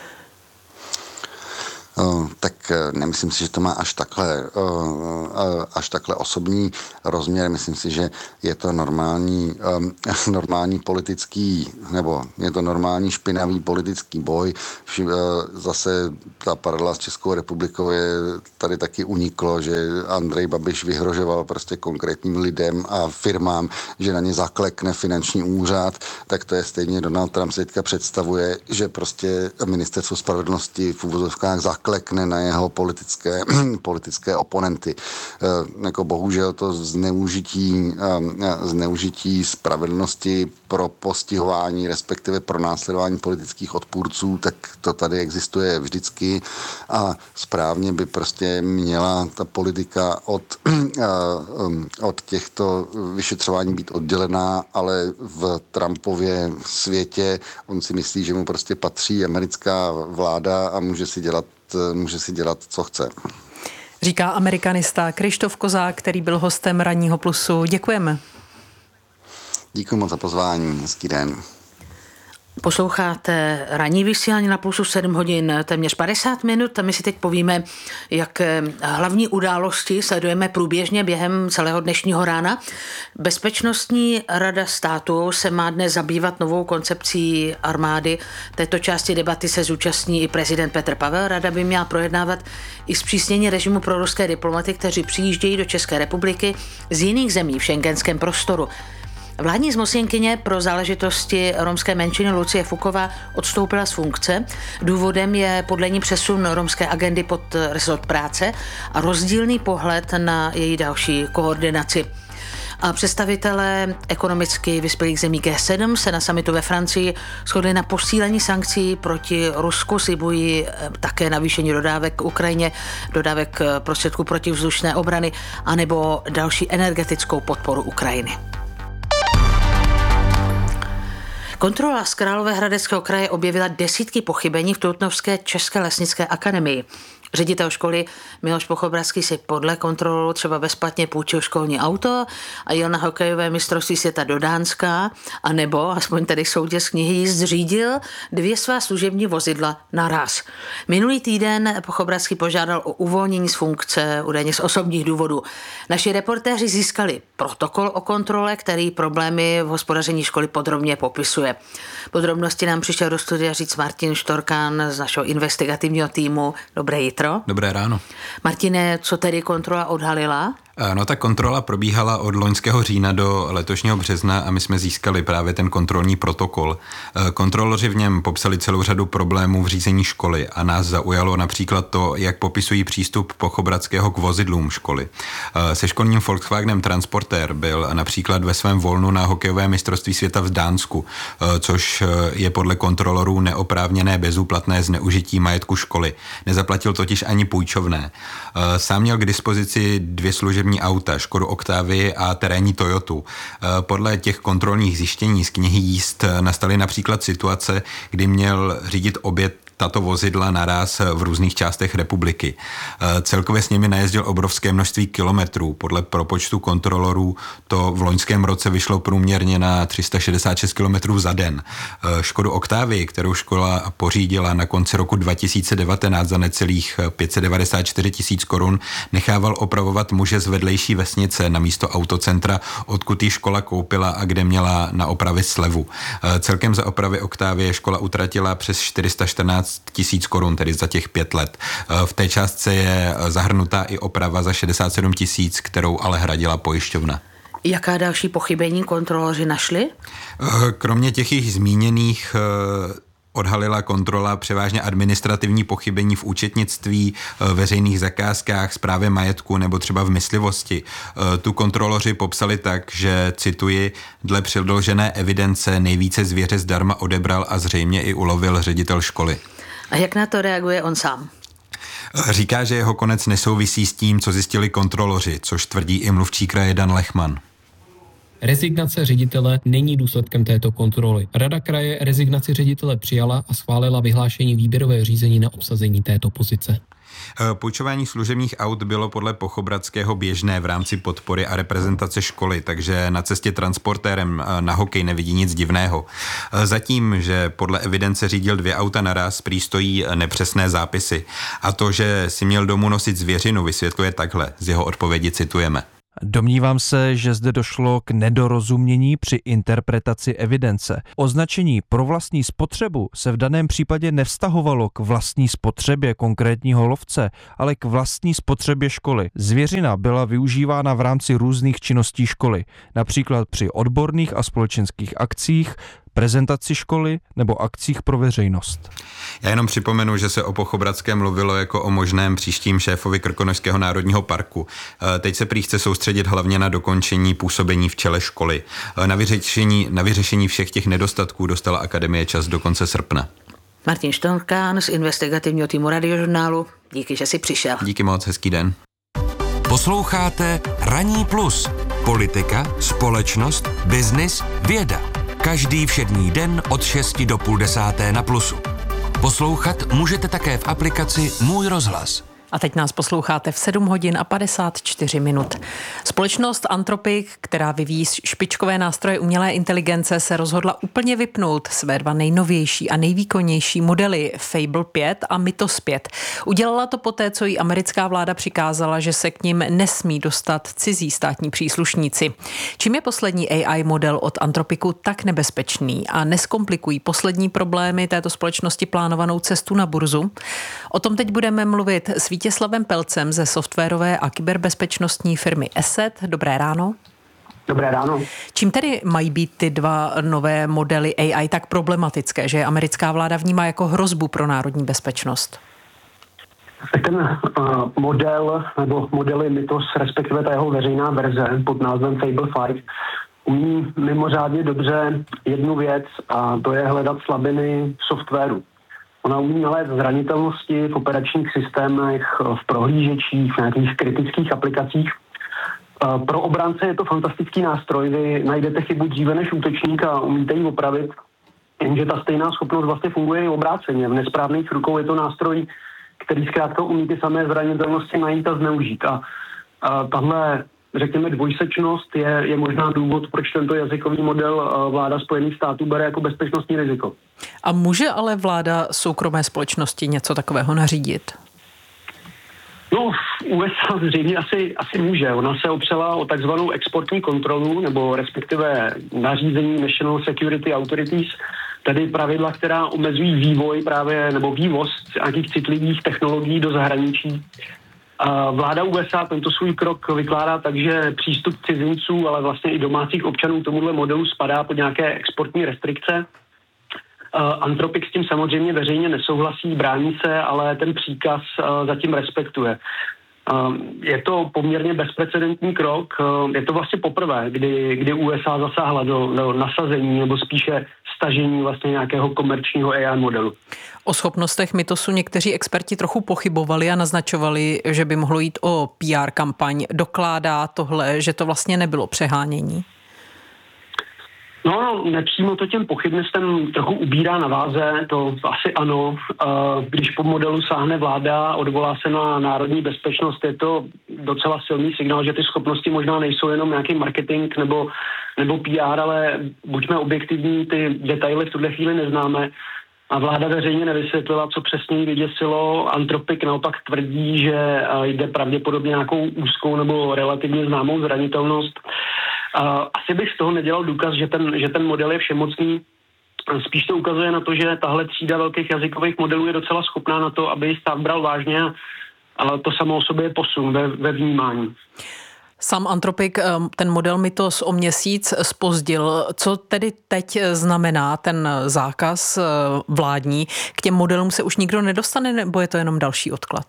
Uh, tak nemyslím si, že to má až takhle, uh, uh, až takhle osobní rozměr. Myslím si, že je to normální, um, normální politický, nebo je to normální špinavý politický boj. Uh, zase ta paralela s Českou republikou je tady taky uniklo, že Andrej Babiš vyhrožoval prostě konkrétním lidem a firmám, že na ně zaklekne finanční úřad, tak to je stejně Donald Trump se teďka představuje, že prostě ministerstvo spravedlnosti v uvozovkách zaklekne klekne na jeho politické, politické oponenty. E, jako bohužel to zneužití, e, zneužití spravedlnosti pro postihování, respektive pro následování politických odpůrců, tak to tady existuje vždycky a správně by prostě měla ta politika od, e, od těchto vyšetřování být oddělená, ale v Trumpově světě on si myslí, že mu prostě patří americká vláda a může si dělat může si dělat, co chce. Říká amerikanista Krištof Kozák, který byl hostem Ranního plusu. Děkujeme. Díky moc za pozvání. Hezký den. Posloucháte ranní vysílání na Plusu sedm hodin, téměř padesát minut a my si teď povíme, jak hlavní události sledujeme průběžně během celého dnešního rána. Bezpečnostní rada státu se má dnes zabývat novou koncepcí armády. Této části debaty se zúčastní i prezident Petr Pavel. Rada by měla projednávat i zpřísnění režimu pro ruské diplomaty, kteří přijíždějí do České republiky z jiných zemí v schengenském prostoru. Vládní zmocněnkyně pro záležitosti romské menšiny Lucie Fuková odstoupila z funkce. Důvodem je podle ní přesun romské agendy pod resort práce a rozdílný pohled na její další koordinaci. A představitelé ekonomicky vyspělých zemí G sedm se na summitu ve Francii shodli na posílení sankcí proti Rusku, slibují také navýšení dodávek k Ukrajině, dodávek prostředků protivzdušné obrany anebo další energetickou podporu Ukrajiny. Kontrola z Královéhradeckého kraje objevila desítky pochybení v Trutnovské české lesnické akademii. Ředitel školy Miloš Pochobradský si podle kontrolu třeba bezplatně půjčil školní auto a jel na hokejové mistrovství světa do Dánska, anebo, aspoň tady soudě z knihy jízd, řídil dvě svá služební vozidla naraz. Minulý týden Pochobradský požádal o uvolnění z funkce, údajně z osobních důvodů. Naši reportéři získali protokol o kontrole, který problémy v hospodaření školy podrobně popisuje. Podrobnosti nám přišel do studia říct Martin Štorkán z našeho investigativního týmu. Dobré jitro. Dobré ráno. Martine, co tedy kontrola odhalila? No, ta kontrola probíhala od loňského října do letošního března a my jsme získali právě ten kontrolní protokol. Kontroloři v něm popsali celou řadu problémů v řízení školy a nás zaujalo například to, jak popisují přístup Pochobradského k vozidlům školy. Se školním Volkswagenem Transporter byl například ve svém volnu na hokejové mistrovství světa v Dánsku, což je podle kontrolorů neoprávněné bezúplatné zneužití majetku školy. Nezaplatil totiž ani půjčovné. Sám měl k dispozici dvě služební auta, Škodu Octavii a terénní Toyotu. Podle těch kontrolních zjištění z knihy jízd nastaly například situace, kdy měl řídit obě tato vozidla naraz v různých částech republiky. Celkově s nimi najezdil obrovské množství kilometrů. Podle propočtu kontrolorů to v loňském roce vyšlo průměrně na tři sta šedesát šest kilometrů za den. Škodu Octavii, kterou škola pořídila na konci roku dva tisíce devatenáct za necelých pět set devadesát čtyři tisíc korun, nechával opravovat muže z vedlejší vesnice na místo autocentra, odkud ji škola koupila a kde měla na opravy slevu. Celkem za opravy Octavie škola utratila přes čtyři sta čtrnáct tisíc korun, tedy za těch pět let. V té částce je zahrnutá i oprava za šedesát sedm tisíc, kterou ale hradila pojišťovna. Jaká další pochybení kontroloři našli? Kromě těch jich zmíněných odhalila kontrola převážně administrativní pochybení v účetnictví, veřejných zakázkách, správě majetku nebo třeba v myslivosti. Tu kontroloři popsali tak, že, cituji, dle předložené evidence nejvíce zvěře zdarma odebral a zřejmě i ulovil ředitel školy. A jak na to reaguje on sám? Říká, že jeho konec nesouvisí s tím, co zjistili kontroloři, což tvrdí i mluvčí kraje Dan Lechman. Rezignace ředitele není důsledkem této kontroly. Rada kraje rezignaci ředitele přijala a schválila vyhlášení výběrové řízení na obsazení této pozice. Půjčování služebních aut bylo podle Pochobradského běžné v rámci podpory a reprezentace školy, takže na cestě transportérem na hokej nevidí nic divného. Zatím, že podle evidence řídil dvě auta naraz, prý stojí nepřesné zápisy. A to, že si měl domů nosit zvěřinu, vysvětluje takhle. Z jeho odpovědi citujeme. Domnívám se, že zde došlo k nedorozumění při interpretaci evidence. Označení pro vlastní spotřebu se v daném případě nevztahovalo k vlastní spotřebě konkrétního lovce, ale k vlastní spotřebě školy. Zvěřina byla využívána v rámci různých činností školy, například při odborných a společenských akcích, prezentaci školy nebo akcích pro veřejnost. Já jenom připomenu, že se o Pochobradském mluvilo jako o možném příštím šéfovi Krkonošského národního parku. Teď se prý chce soustředit hlavně na dokončení působení v čele školy. Na vyřešení, na vyřešení všech těch nedostatků dostala akademie čas do konce srpna. Martin Štorkán z investigativního týmu Radiožurnálu. Díky, že jsi přišel. Díky moc, hezký den. Posloucháte Ranní plus. Politika, společnost, biznis, věda. Každý všední den od šesti do půl desáté na Plusu. Poslouchat můžete také v aplikaci Můj rozhlas. A teď nás posloucháte v sedm hodin a padesát čtyři minut. Společnost Anthropic, která vyvíjí špičkové nástroje umělé inteligence, se rozhodla úplně vypnout své dva nejnovější a nejvýkonnější modely Fable pět a Mythos pět. Udělala to poté, co jí americká vláda přikázala, že se k nim nesmí dostat cizí státní příslušníci. Čím je poslední A I model od Anthropicu tak nebezpečný a neskomplikují poslední problémy této společnosti plánovanou cestu na burzu? O tom teď budeme mluvit s Vítězslavem Pelcem ze softwarové a kyberbezpečnostní firmy Asset. Dobré ráno. Dobré ráno. Čím tedy mají být ty dva nové modely A I tak problematické, že je americká vláda vnímá jako hrozbu pro národní bezpečnost? Ten uh, model, nebo modely Mythos, respektive ta jeho veřejná verze pod názvem Fable pět, umí mimořádně dobře jednu věc, a to je hledat slabiny v softwaru. Ona umí nalézt zranitelnosti v operačních systémech, v prohlížečích, v nějakých kritických aplikacích. Pro obránce je to fantastický nástroj, vy najdete chybu dříve než útočník a umíte ji opravit, jenže ta stejná schopnost vlastně funguje i obráceně. V nesprávných rukou je to nástroj, který zkrátka umí ty samé zranitelnosti najít a zneužít. A, a tahle, řekněme, dvojsečnost je, je možná důvod, proč tento jazykový model vláda Spojených států bere jako bezpečnostní riziko. A může ale vláda soukromé společnosti něco takového nařídit? No, v U S A zřejmě asi, asi může. Ona se opřela o takzvanou exportní kontrolu, nebo respektive nařízení National Security Authorities, tedy pravidla, která omezují vývoj právě, nebo vývoz nějakých citlivých technologií do zahraničí. Vláda U S A tento svůj krok vykládá tak, že přístup cizinců, ale vlastně i domácích občanů tomuhle modelu spadá pod nějaké exportní restrikce. Anthropic s tím samozřejmě veřejně nesouhlasí, brání se, ale ten příkaz zatím respektuje. Je to poměrně bezprecedentní krok. Je to vlastně poprvé, kdy, kdy U S A zasáhla do, do nasazení nebo spíše stažení vlastně nějakého komerčního A I modelu. O schopnostech Mythosu někteří experti trochu pochybovali a naznačovali, že by mohlo jít o P R kampaň. Dokládá tohle, že to vlastně nebylo přehánění? No, no, nepřímo to těm pochybnostem trochu ubírá na váze, to asi ano. Když po modelu sáhne vláda, odvolá se na národní bezpečnost, je to docela silný signál, že ty schopnosti možná nejsou jenom nějaký marketing nebo, nebo P R, ale buďme objektivní, ty detaily v tuhle chvíli neznáme. A vláda veřejně nevysvětlila, co přesně jí vyděsilo. Anthropic naopak tvrdí, že jde pravděpodobně nějakou úzkou nebo relativně známou zranitelnost. Asi bych z toho nedělal důkaz, že ten, že ten model je všemocný. Spíš to ukazuje na to, že tahle třída velkých jazykových modelů je docela schopná na to, aby ji stát bral vážně, ale to samo o sobě je posun ve, ve vnímání. Sám Antropik ten model Mythos o měsíc zpozdil. Co tedy teď znamená ten zákaz vládní? K těm modelům se už nikdo nedostane, nebo je to jenom další odklad?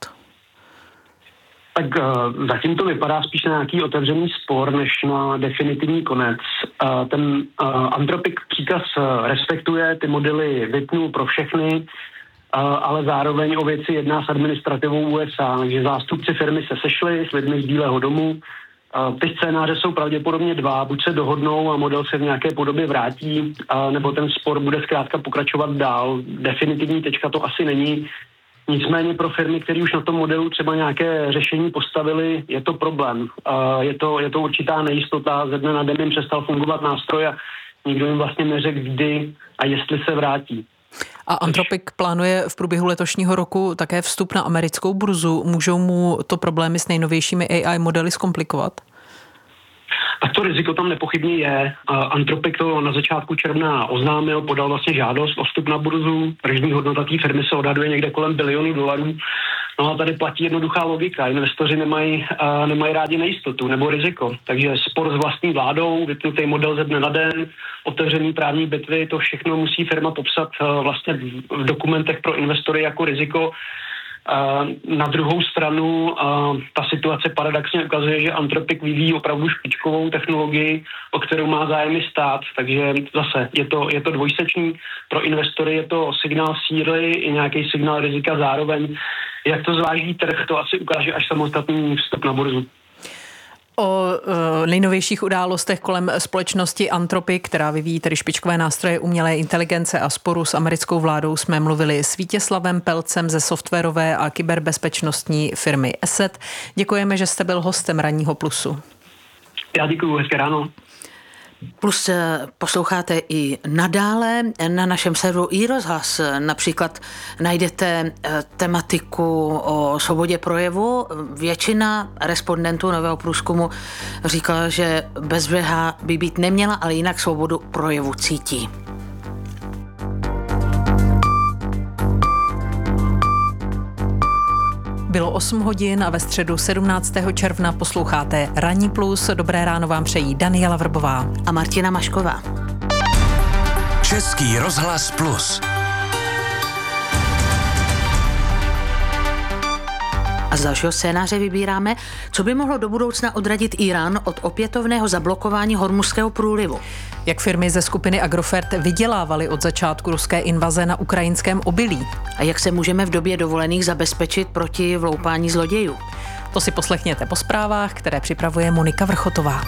Tak uh, zatím to vypadá spíš na nějaký otevřený spor, než na definitivní konec. Uh, ten uh, Antropik příkaz uh, respektuje, ty modely vypnul pro všechny, uh, ale zároveň o věci jedná s administrativou U S A, takže zástupci firmy se sešli s lidmi z Bílého domu. Uh, ty scénáře jsou pravděpodobně dva, buď se dohodnou a model se v nějaké podobě vrátí, uh, nebo ten spor bude zkrátka pokračovat dál. Definitivní tečka to asi není. Nicméně pro firmy, které už na tom modelu třeba nějaké řešení postavili, je to problém. Je to, je to určitá nejistota, ze dne na den jim přestal fungovat nástroj a nikdo jim vlastně neřekl, kdy a jestli se vrátí. A Antropik plánuje v průběhu letošního roku také vstup na americkou burzu. Můžou mu to problémy s nejnovějšími A I modely zkomplikovat? Tak to riziko tam nepochybně je. Antropik to na začátku června oznámil, podal vlastně žádost o vstup na burzu. Tržní hodnota té firmy se odhaduje někde kolem bilionu dolarů. No a tady platí jednoduchá logika. Investoři nemají, uh, nemají rádi nejistotu nebo riziko. Takže spor s vlastní vládou, vypnutý model ze dne na den, otevřený právní bitvy, to všechno musí firma popsat uh, vlastně v, v dokumentech pro investory jako riziko. Na druhou stranu ta situace paradoxně ukazuje, že Antropik vyvíjí opravdu špičkovou technologii, o kterou má zájem stát, takže zase je to, je to dvojsečný. Pro investory je to signál síly i nějaký signál rizika zároveň. Jak to zváží trh, to asi ukáže až samostatný vstup na burzu. O e, nejnovějších událostech kolem společnosti Antropik, která vyvíjí tedy špičkové nástroje umělé inteligence a sporu s americkou vládou, jsme mluvili s Vítězslavem Pelcem ze softwarové a kyberbezpečnostní firmy Asset. Děkujeme, že jste byl hostem Ranního plusu. Já děkuju, hezké ráno. Plus posloucháte i nadále na našem serveru iRozhlas. Například najdete tematiku o svobodě projevu. Většina respondentů nového průzkumu říkala, že bezbřehá by být neměla, ale jinak svobodu projevu cítí. Bylo osm hodin a ve středu sedmnáctého června posloucháte Ranní plus. Dobré ráno vám přejí Daniela Vrbová a Martina Mašková. Český rozhlas plus. A z dalšího scénáře vybíráme, co by mohlo do budoucna odradit Irán od opětovného zablokování Hormuzského průlivu. Jak firmy ze skupiny Agrofert vydělávaly od začátku ruské invaze na ukrajinském obilí. A jak se můžeme v době dovolených zabezpečit proti vloupání zlodějů. To si poslechněte po zprávách, které připravuje Monika Vrchotová.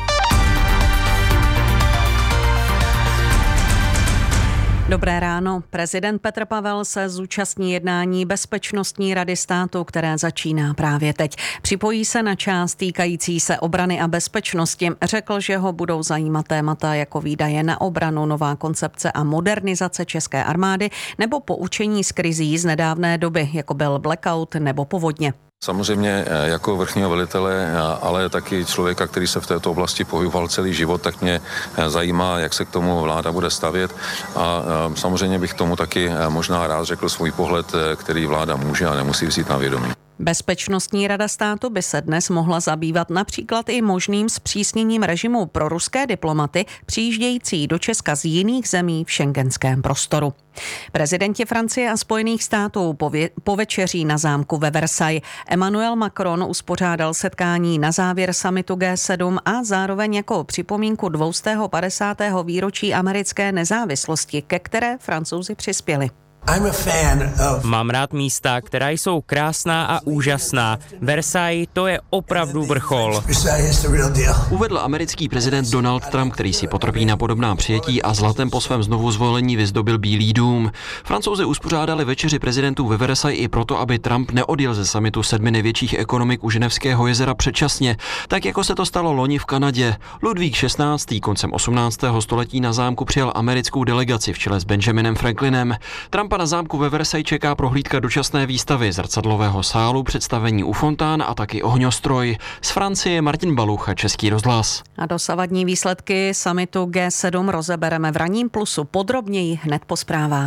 Dobré ráno. Prezident Petr Pavel se zúčastní jednání Bezpečnostní rady státu, které začíná právě teď. Připojí se na část týkající se obrany a bezpečnosti. Řekl, že ho budou zajímat témata jako výdaje na obranu, nová koncepce a modernizace české armády nebo poučení z krizí z nedávné doby, jako byl blackout nebo povodně. Samozřejmě jako vrchního velitele, ale taky člověka, který se v této oblasti pohyboval celý život, tak mě zajímá, jak se k tomu vláda bude stavět a samozřejmě bych tomu taky možná rád řekl svůj pohled, který vláda může a nemusí vzít na vědomí. Bezpečnostní rada státu by se dnes mohla zabývat například i možným zpřísněním režimu pro ruské diplomaty přijíždějící do Česka z jiných zemí v schengenském prostoru. Prezidenti Francie a Spojených států pově- povečeří na zámku ve Versailles. Emmanuel Macron uspořádal setkání na závěr summitu G sedm a zároveň jako připomínku dvě stě padesátého výročí americké nezávislosti, ke které Francouzi přispěli. Mám rád místa, která jsou krásná a úžasná. Versailles, to je opravdu vrchol. Uvedl americký prezident Donald Trump, který si potrpí na podobná přijetí a zlatem po svém znovu zvolení vyzdobil Bílý dům. Francouzi uspořádali večeři prezidentů ve Versailles i proto, aby Trump neodjel ze summitu sedmi největších ekonomik u Ženevského jezera předčasně, tak jako se to stalo loni v Kanadě. Ludvík šestnáctý. koncem osmnáctého století na zámku přijal americkou delegaci v čele s Benjaminem Franklinem. Trump na zámku ve Versailles čeká prohlídka dočasné výstavy zrcadlového sálu, představení u fontán a taky ohňostroj. Z Francie Martin Balucha, Český rozhlas. A dosavadní výsledky summitu G sedm rozebereme v Ranním plusu podrobněji hned po zprávách.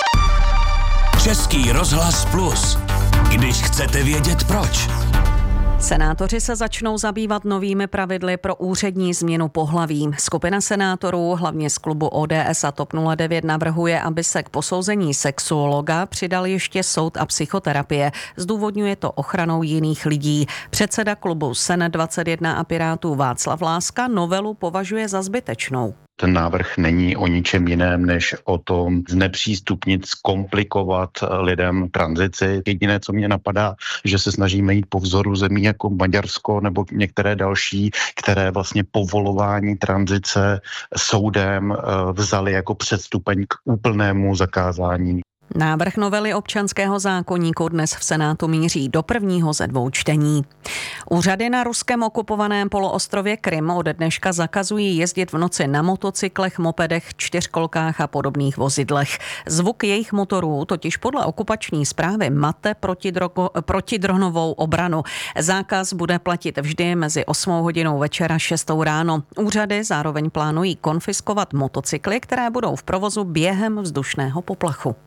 Český rozhlas plus. Když chcete vědět proč. Senátoři se začnou zabývat novými pravidly pro úřední změnu pohlaví. Skupina senátorů, hlavně z klubu O D S a TOP nula devět, navrhuje, aby se k posouzení sexuologa přidal ještě soud a psychoterapie. Zdůvodňuje to ochranou jiných lidí. Předseda klubu SEN dvacet jedna a Pirátů Václav Láska novelu považuje za zbytečnou. Ten návrh není o ničem jiném, než o tom znepřístupnit, zkomplikovat lidem tranzici. Jediné, co mě napadá, že se snažíme jít po vzoru zemí jako Maďarsko nebo některé další, které vlastně povolování tranzice soudem vzali jako předstupeň k úplnému zakázání. Návrh novely občanského zákoníku dnes v Senátu míří do prvního ze dvou čtení. Úřady na ruském okupovaném poloostrově Krym ode dneška zakazují jezdit v noci na motocyklech, mopedech, čtyřkolkách a podobných vozidlech. Zvuk jejich motorů totiž podle okupační správy mate protidrogo, protidronovou obranu. Zákaz bude platit vždy mezi osmou hodinou večera a šestou ráno. Úřady zároveň plánují konfiskovat motocykly, které budou v provozu během vzdušného poplachu.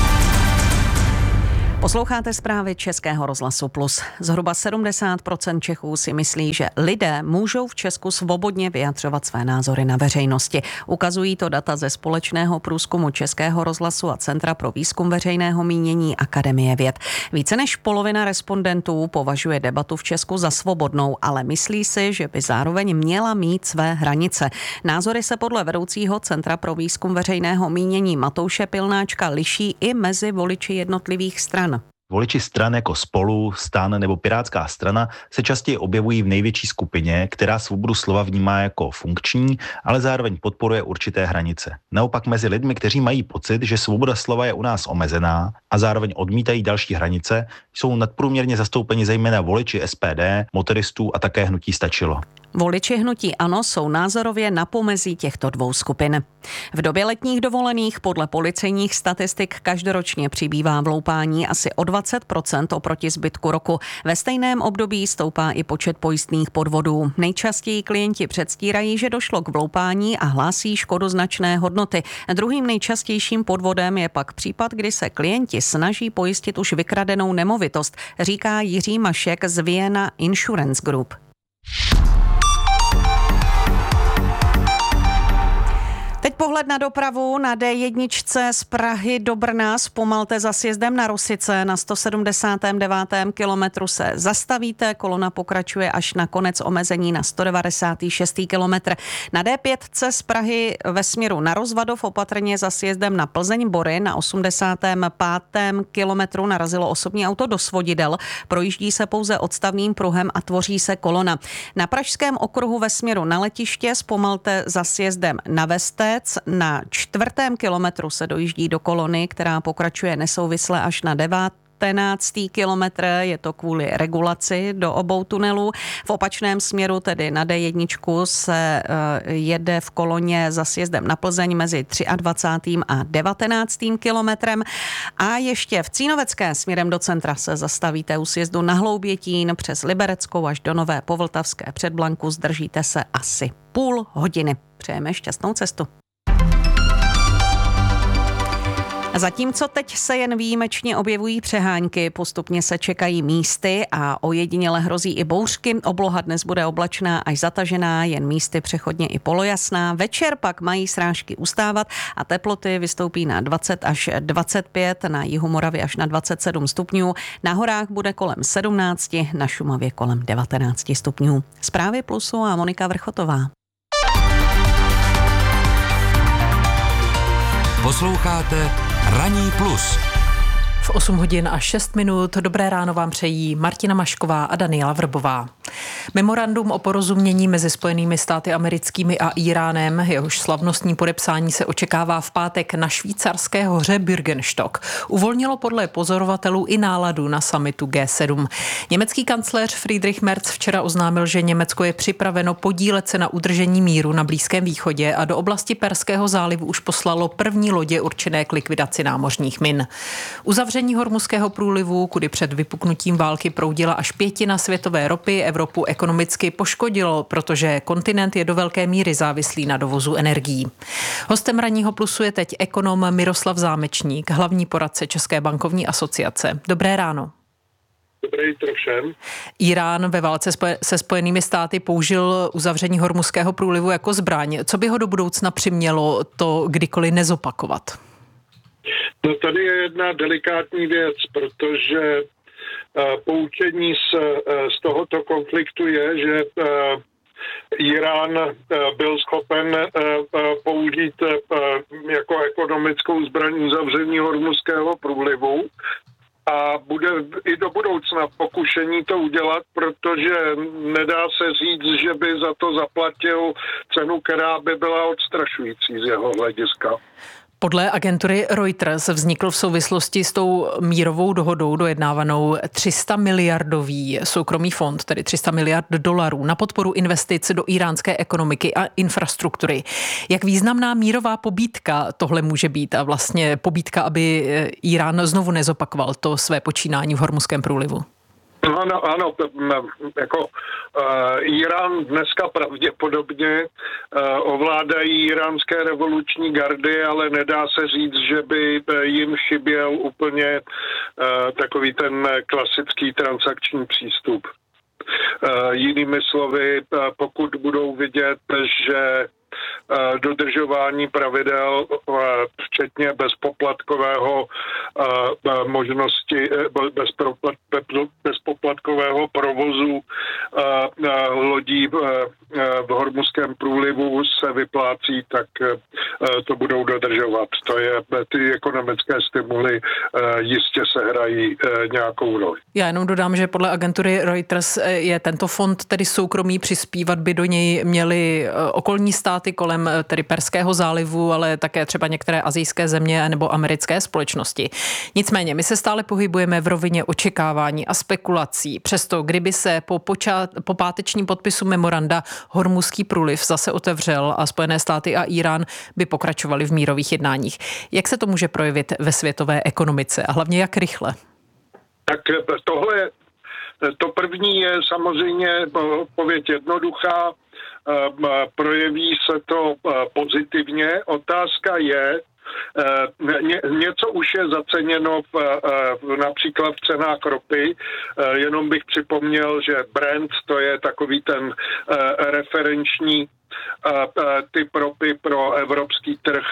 Posloucháte zprávy Českého rozhlasu Plus. Zhruba sedmdesát procent Čechů si myslí, že lidé můžou v Česku svobodně vyjadřovat své názory na veřejnosti. Ukazují to data ze společného průzkumu Českého rozhlasu a Centra pro výzkum veřejného mínění Akademie věd. Více než polovina respondentů považuje debatu v Česku za svobodnou, ale myslí si, že by zároveň měla mít své hranice. Názory se podle vedoucího Centra pro výzkum veřejného mínění Matouše Pilnáčka liší i mezi voliči jednotlivých stran. Voliči stran jako Spolu, STAN nebo Pirátská strana se častěji objevují v největší skupině, která svobodu slova vnímá jako funkční, ale zároveň podporuje určité hranice. Naopak mezi lidmi, kteří mají pocit, že svoboda slova je u nás omezená a zároveň odmítají další hranice, jsou nadprůměrně zastoupeni zejména voliči S P D, motoristů a také hnutí Stačilo. Voliči hnutí ANO jsou názorově na pomezí těchto dvou skupin. V době letních dovolených podle policejních statistik každoročně přibývá vloupání asi o dvacet procent oproti zbytku roku. Ve stejném období stoupá i počet pojistných podvodů. Nejčastěji klienti předstírají, že došlo k vloupání a hlásí škodu značné hodnoty. Druhým nejčastějším podvodem je pak případ, kdy se klienti snaží pojistit už vykradenou nemovitost, říká Jiří Mašek z Vienna Insurance Group. Teď pohled na dopravu. Na D jedna z Prahy do Brna zpomalte za sjezdem na Rosice. Na sto sedmdesátém devátém kilometru se zastavíte, kolona pokračuje až na konec omezení na sto devadesátém šestém kilometr. Na D pět z Prahy ve směru na Rozvadov opatrně za sjezdem na Plzeň-Bory. Na osmdesátém pátém kilometru narazilo osobní auto do svodidel. Projíždí se pouze odstavným pruhem a tvoří se kolona. Na Pražském okruhu ve směru na letiště zpomalte za sjezdem na Vestec. Na čtvrtém kilometru se dojíždí do kolony, která pokračuje nesouvisle až na devatenáctý kilometr. Je to kvůli regulaci do obou tunelů. V opačném směru, tedy na D jedna, se jede v koloně za sjezdem na Plzeň mezi dvacátým třetím a devatenáctým kilometrem. A ještě v Cínovecké směrem do centra se zastavíte u sjezdu na Hloubětín přes Libereckou až do Nové Povltavské Předblanku. Zdržíte se asi půl hodiny. Přejeme šťastnou cestu. Zatímco teď se jen výjimečně objevují přehánky, postupně se čekají místy a ojediněle hrozí i bouřky. Obloha dnes bude oblačná až zatažená, jen místy přechodně i polojasná. Večer pak mají srážky ustávat a teploty vystoupí na dvacet až dvacet pět, na jihu Moravy až na dvacet sedm stupňů. Na horách bude kolem sedmnáct, na Šumavě kolem devatenáct stupňů. Zprávy Plusu a Monika Vrchotová. Posloucháte Ranní plus. V osm hodin a šest minut. Dobré ráno vám přejí Martina Mašková a Daniela Vrbová. Memorandum o porozumění mezi Spojenými státy americkými a Íránem, jehož slavnostní podepsání se očekává v pátek na švýcarské hoře Bürgenstock, uvolnilo podle pozorovatelů i náladu na summitu G sedm. Německý kancléř Friedrich Merz včera oznámil, že Německo je připraveno podílet se na udržení míru na Blízkém východě a do oblasti Perského zálivu už poslalo první lodě určené k likvidaci námořních min. Uzavření Hormuzského průlivu, kudy před vypuknutím války proudila až pětina světové ropy, Evropu ekonomicky poškodilo, protože kontinent je do velké míry závislý na dovozu energií. Hostem Ranního plusu je teď ekonom Miroslav Zámečník, hlavní poradce České bankovní asociace. Dobré ráno. Dobré jitro všem. Irán ve válce se Spojenými státy použil uzavření Hormuzského průlivu jako zbraň. Co by ho do budoucna přimělo to kdykoliv nezopakovat? No tady je jedna delikátní věc, protože poučení z, z tohoto konfliktu je, že Irán byl schopen použít jako ekonomickou zbraň uzavření Hormuzského průlivu a bude i do budoucna pokušení to udělat, protože nedá se říct, že by za to zaplatil cenu, která by byla odstrašující z jeho hlediska. Podle agentury Reuters vznikl v souvislosti s tou mírovou dohodou dojednávanou tři sta miliardový soukromý fond, tedy tři sta miliard dolarů na podporu investic do iránské ekonomiky a infrastruktury. Jak významná mírová pobídka tohle může být a vlastně pobídka, aby Irán znovu nezopakoval to své počínání v Hormuzském průlivu? Ano, ano, jako uh, Irán dneska pravděpodobně uh, ovládají iránské revoluční gardy, ale nedá se říct, že by jim chyběl úplně uh, takový ten klasický transakční přístup. Uh, jinými slovy, uh, pokud budou vidět, že dodržování pravidel, včetně bezpoplatkového možnosti, bezpoplatkového provozu lodí v Hormuzském průlivu se vyplácí, tak to budou dodržovat. To je, ty ekonomické stimuly jistě sehrají nějakou roli. Já jenom dodám, že podle agentury Reuters je tento fond tedy soukromý, přispívat by do něj měly okolní státy kolem tedy Perského zálivu, ale také třeba některé asijské země nebo americké společnosti. Nicméně, my se stále pohybujeme v rovině očekávání a spekulací. Přesto, kdyby se po, počát, po pátečním podpisu memoranda Hormuzský průliv zase otevřel a Spojené státy a Irán by pokračovali v mírových jednáních. Jak se to může projevit ve světové ekonomice a hlavně jak rychle? Tak tohle, to první je samozřejmě odpověď jednoduchá. Projeví se to pozitivně. Otázka je, Ně, něco už je zaceněno v, v, například v cenách ropy. Jenom bych připomněl, že Brent, to je takový ten referenční typ ropy pro evropský trh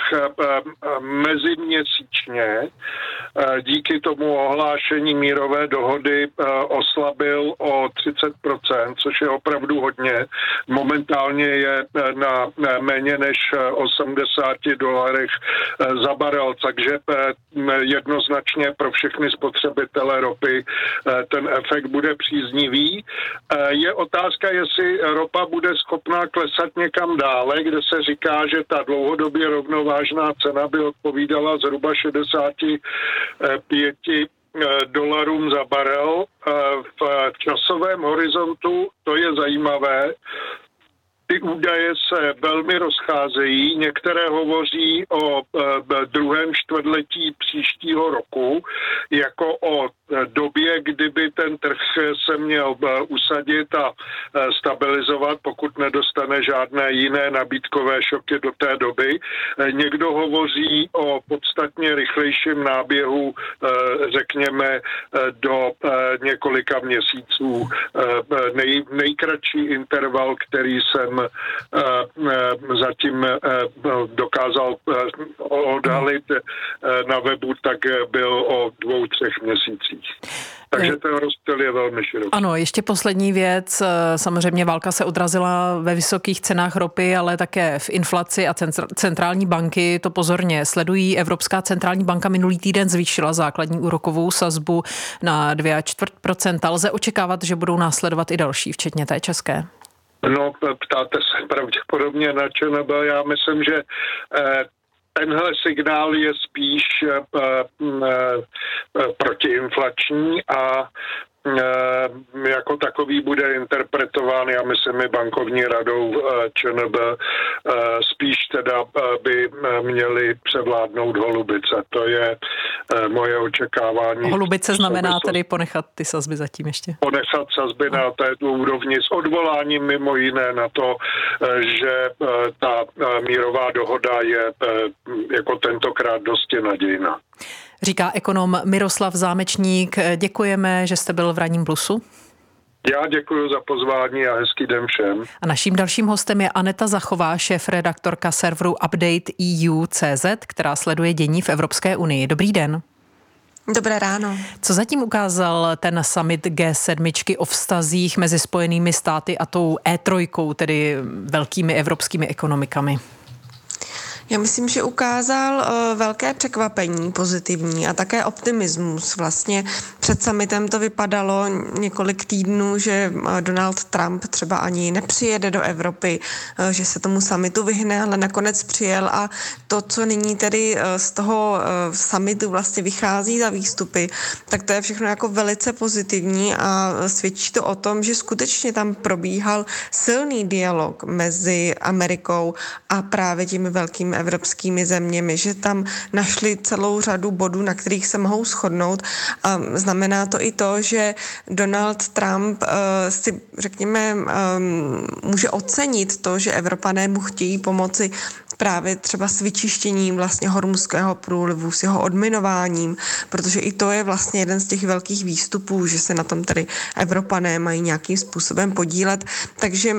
meziměsíčně díky tomu ohlášení mírové dohody oslabil o třicet procent, což je opravdu hodně. Momentálně je na méně než osmdesát dolarech za barel, takže jednoznačně pro všechny spotřebitele ropy ten efekt bude příznivý. Je otázka, jestli ropa bude schopná klesat někam dále, kde se říká, že ta dlouhodobě rovnovážná cena by odpovídala zhruba šedesát pět dolarům za barel. V časovém horizontu to je zajímavé. Ty údaje se velmi rozcházejí, některé hovoří o druhém čtvrtletí příštího roku, jako o době, kdyby ten trh se měl usadit a stabilizovat, pokud nedostane žádné jiné nabídkové šoky do té doby. Někdo hovoří o podstatně rychlejším náběhu, řekněme, do několika měsíců. Nej, nejkratší interval, který jsem zatím dokázal odhalit na webu, tak byl o dvou, třech měsících. Takže ten rozptyl je velmi široký. Ano, ještě poslední věc. Samozřejmě válka se odrazila ve vysokých cenách ropy, ale také v inflaci a centrální banky to pozorně sledují. Evropská centrální banka minulý týden zvýšila základní úrokovou sazbu na dvě a čtvrt procenta. Lze očekávat, že budou následovat i další, včetně té české? No, ptáte se pravděpodobně na ČNB. Já myslím, že tenhle signál je spíš protiinflační a jako takový bude interpretován, já myslím, i bankovní radou ČNB, spíš teda by měly převládnout holubice. To je moje očekávání. Holubice znamená tedy ponechat ty sazby zatím ještě? Ponechat sazby na této úrovni s odvoláním mimo jiné na to, že ta mírová dohoda je jako tentokrát dosti nadějná. Říká ekonom Miroslav Zámečník. Děkujeme, že jste byl v Ranním plusu. Já děkuji za pozvání a hezký den všem. A naším dalším hostem je Aneta Zachová, šéfredaktorka serveru Update E U tečka cé zet, která sleduje dění v Evropské unii. Dobrý den. Dobré ráno. Co zatím ukázal ten summit G sedm o vztazích mezi Spojenými státy a tou E tři, tedy velkými evropskými ekonomikami? Já myslím, že ukázal uh, velké překvapení pozitivní a také optimismus. Vlastně před summitem to vypadalo několik týdnů, že uh, Donald Trump třeba ani nepřijede do Evropy, uh, že se tomu summitu vyhne, ale nakonec přijel a to, co nyní tedy uh, z toho uh, summitu vlastně vychází za výstupy, tak to je všechno jako velice pozitivní a svědčí to o tom, že skutečně tam probíhal silný dialog mezi Amerikou a právě těmi velkými evropskými zeměmi, že tam našli celou řadu bodů, na kterých se mohou shodnout. A znamená to i to, že Donald Trump uh, si, řekněme, um, může ocenit to, že Evropané mu chtějí pomoci právě třeba s vyčištěním vlastně Hormuzského průlivu, s jeho odminováním, protože i to je vlastně jeden z těch velkých výstupů, že se na tom tedy Evropané mají nějakým způsobem podílet. Takže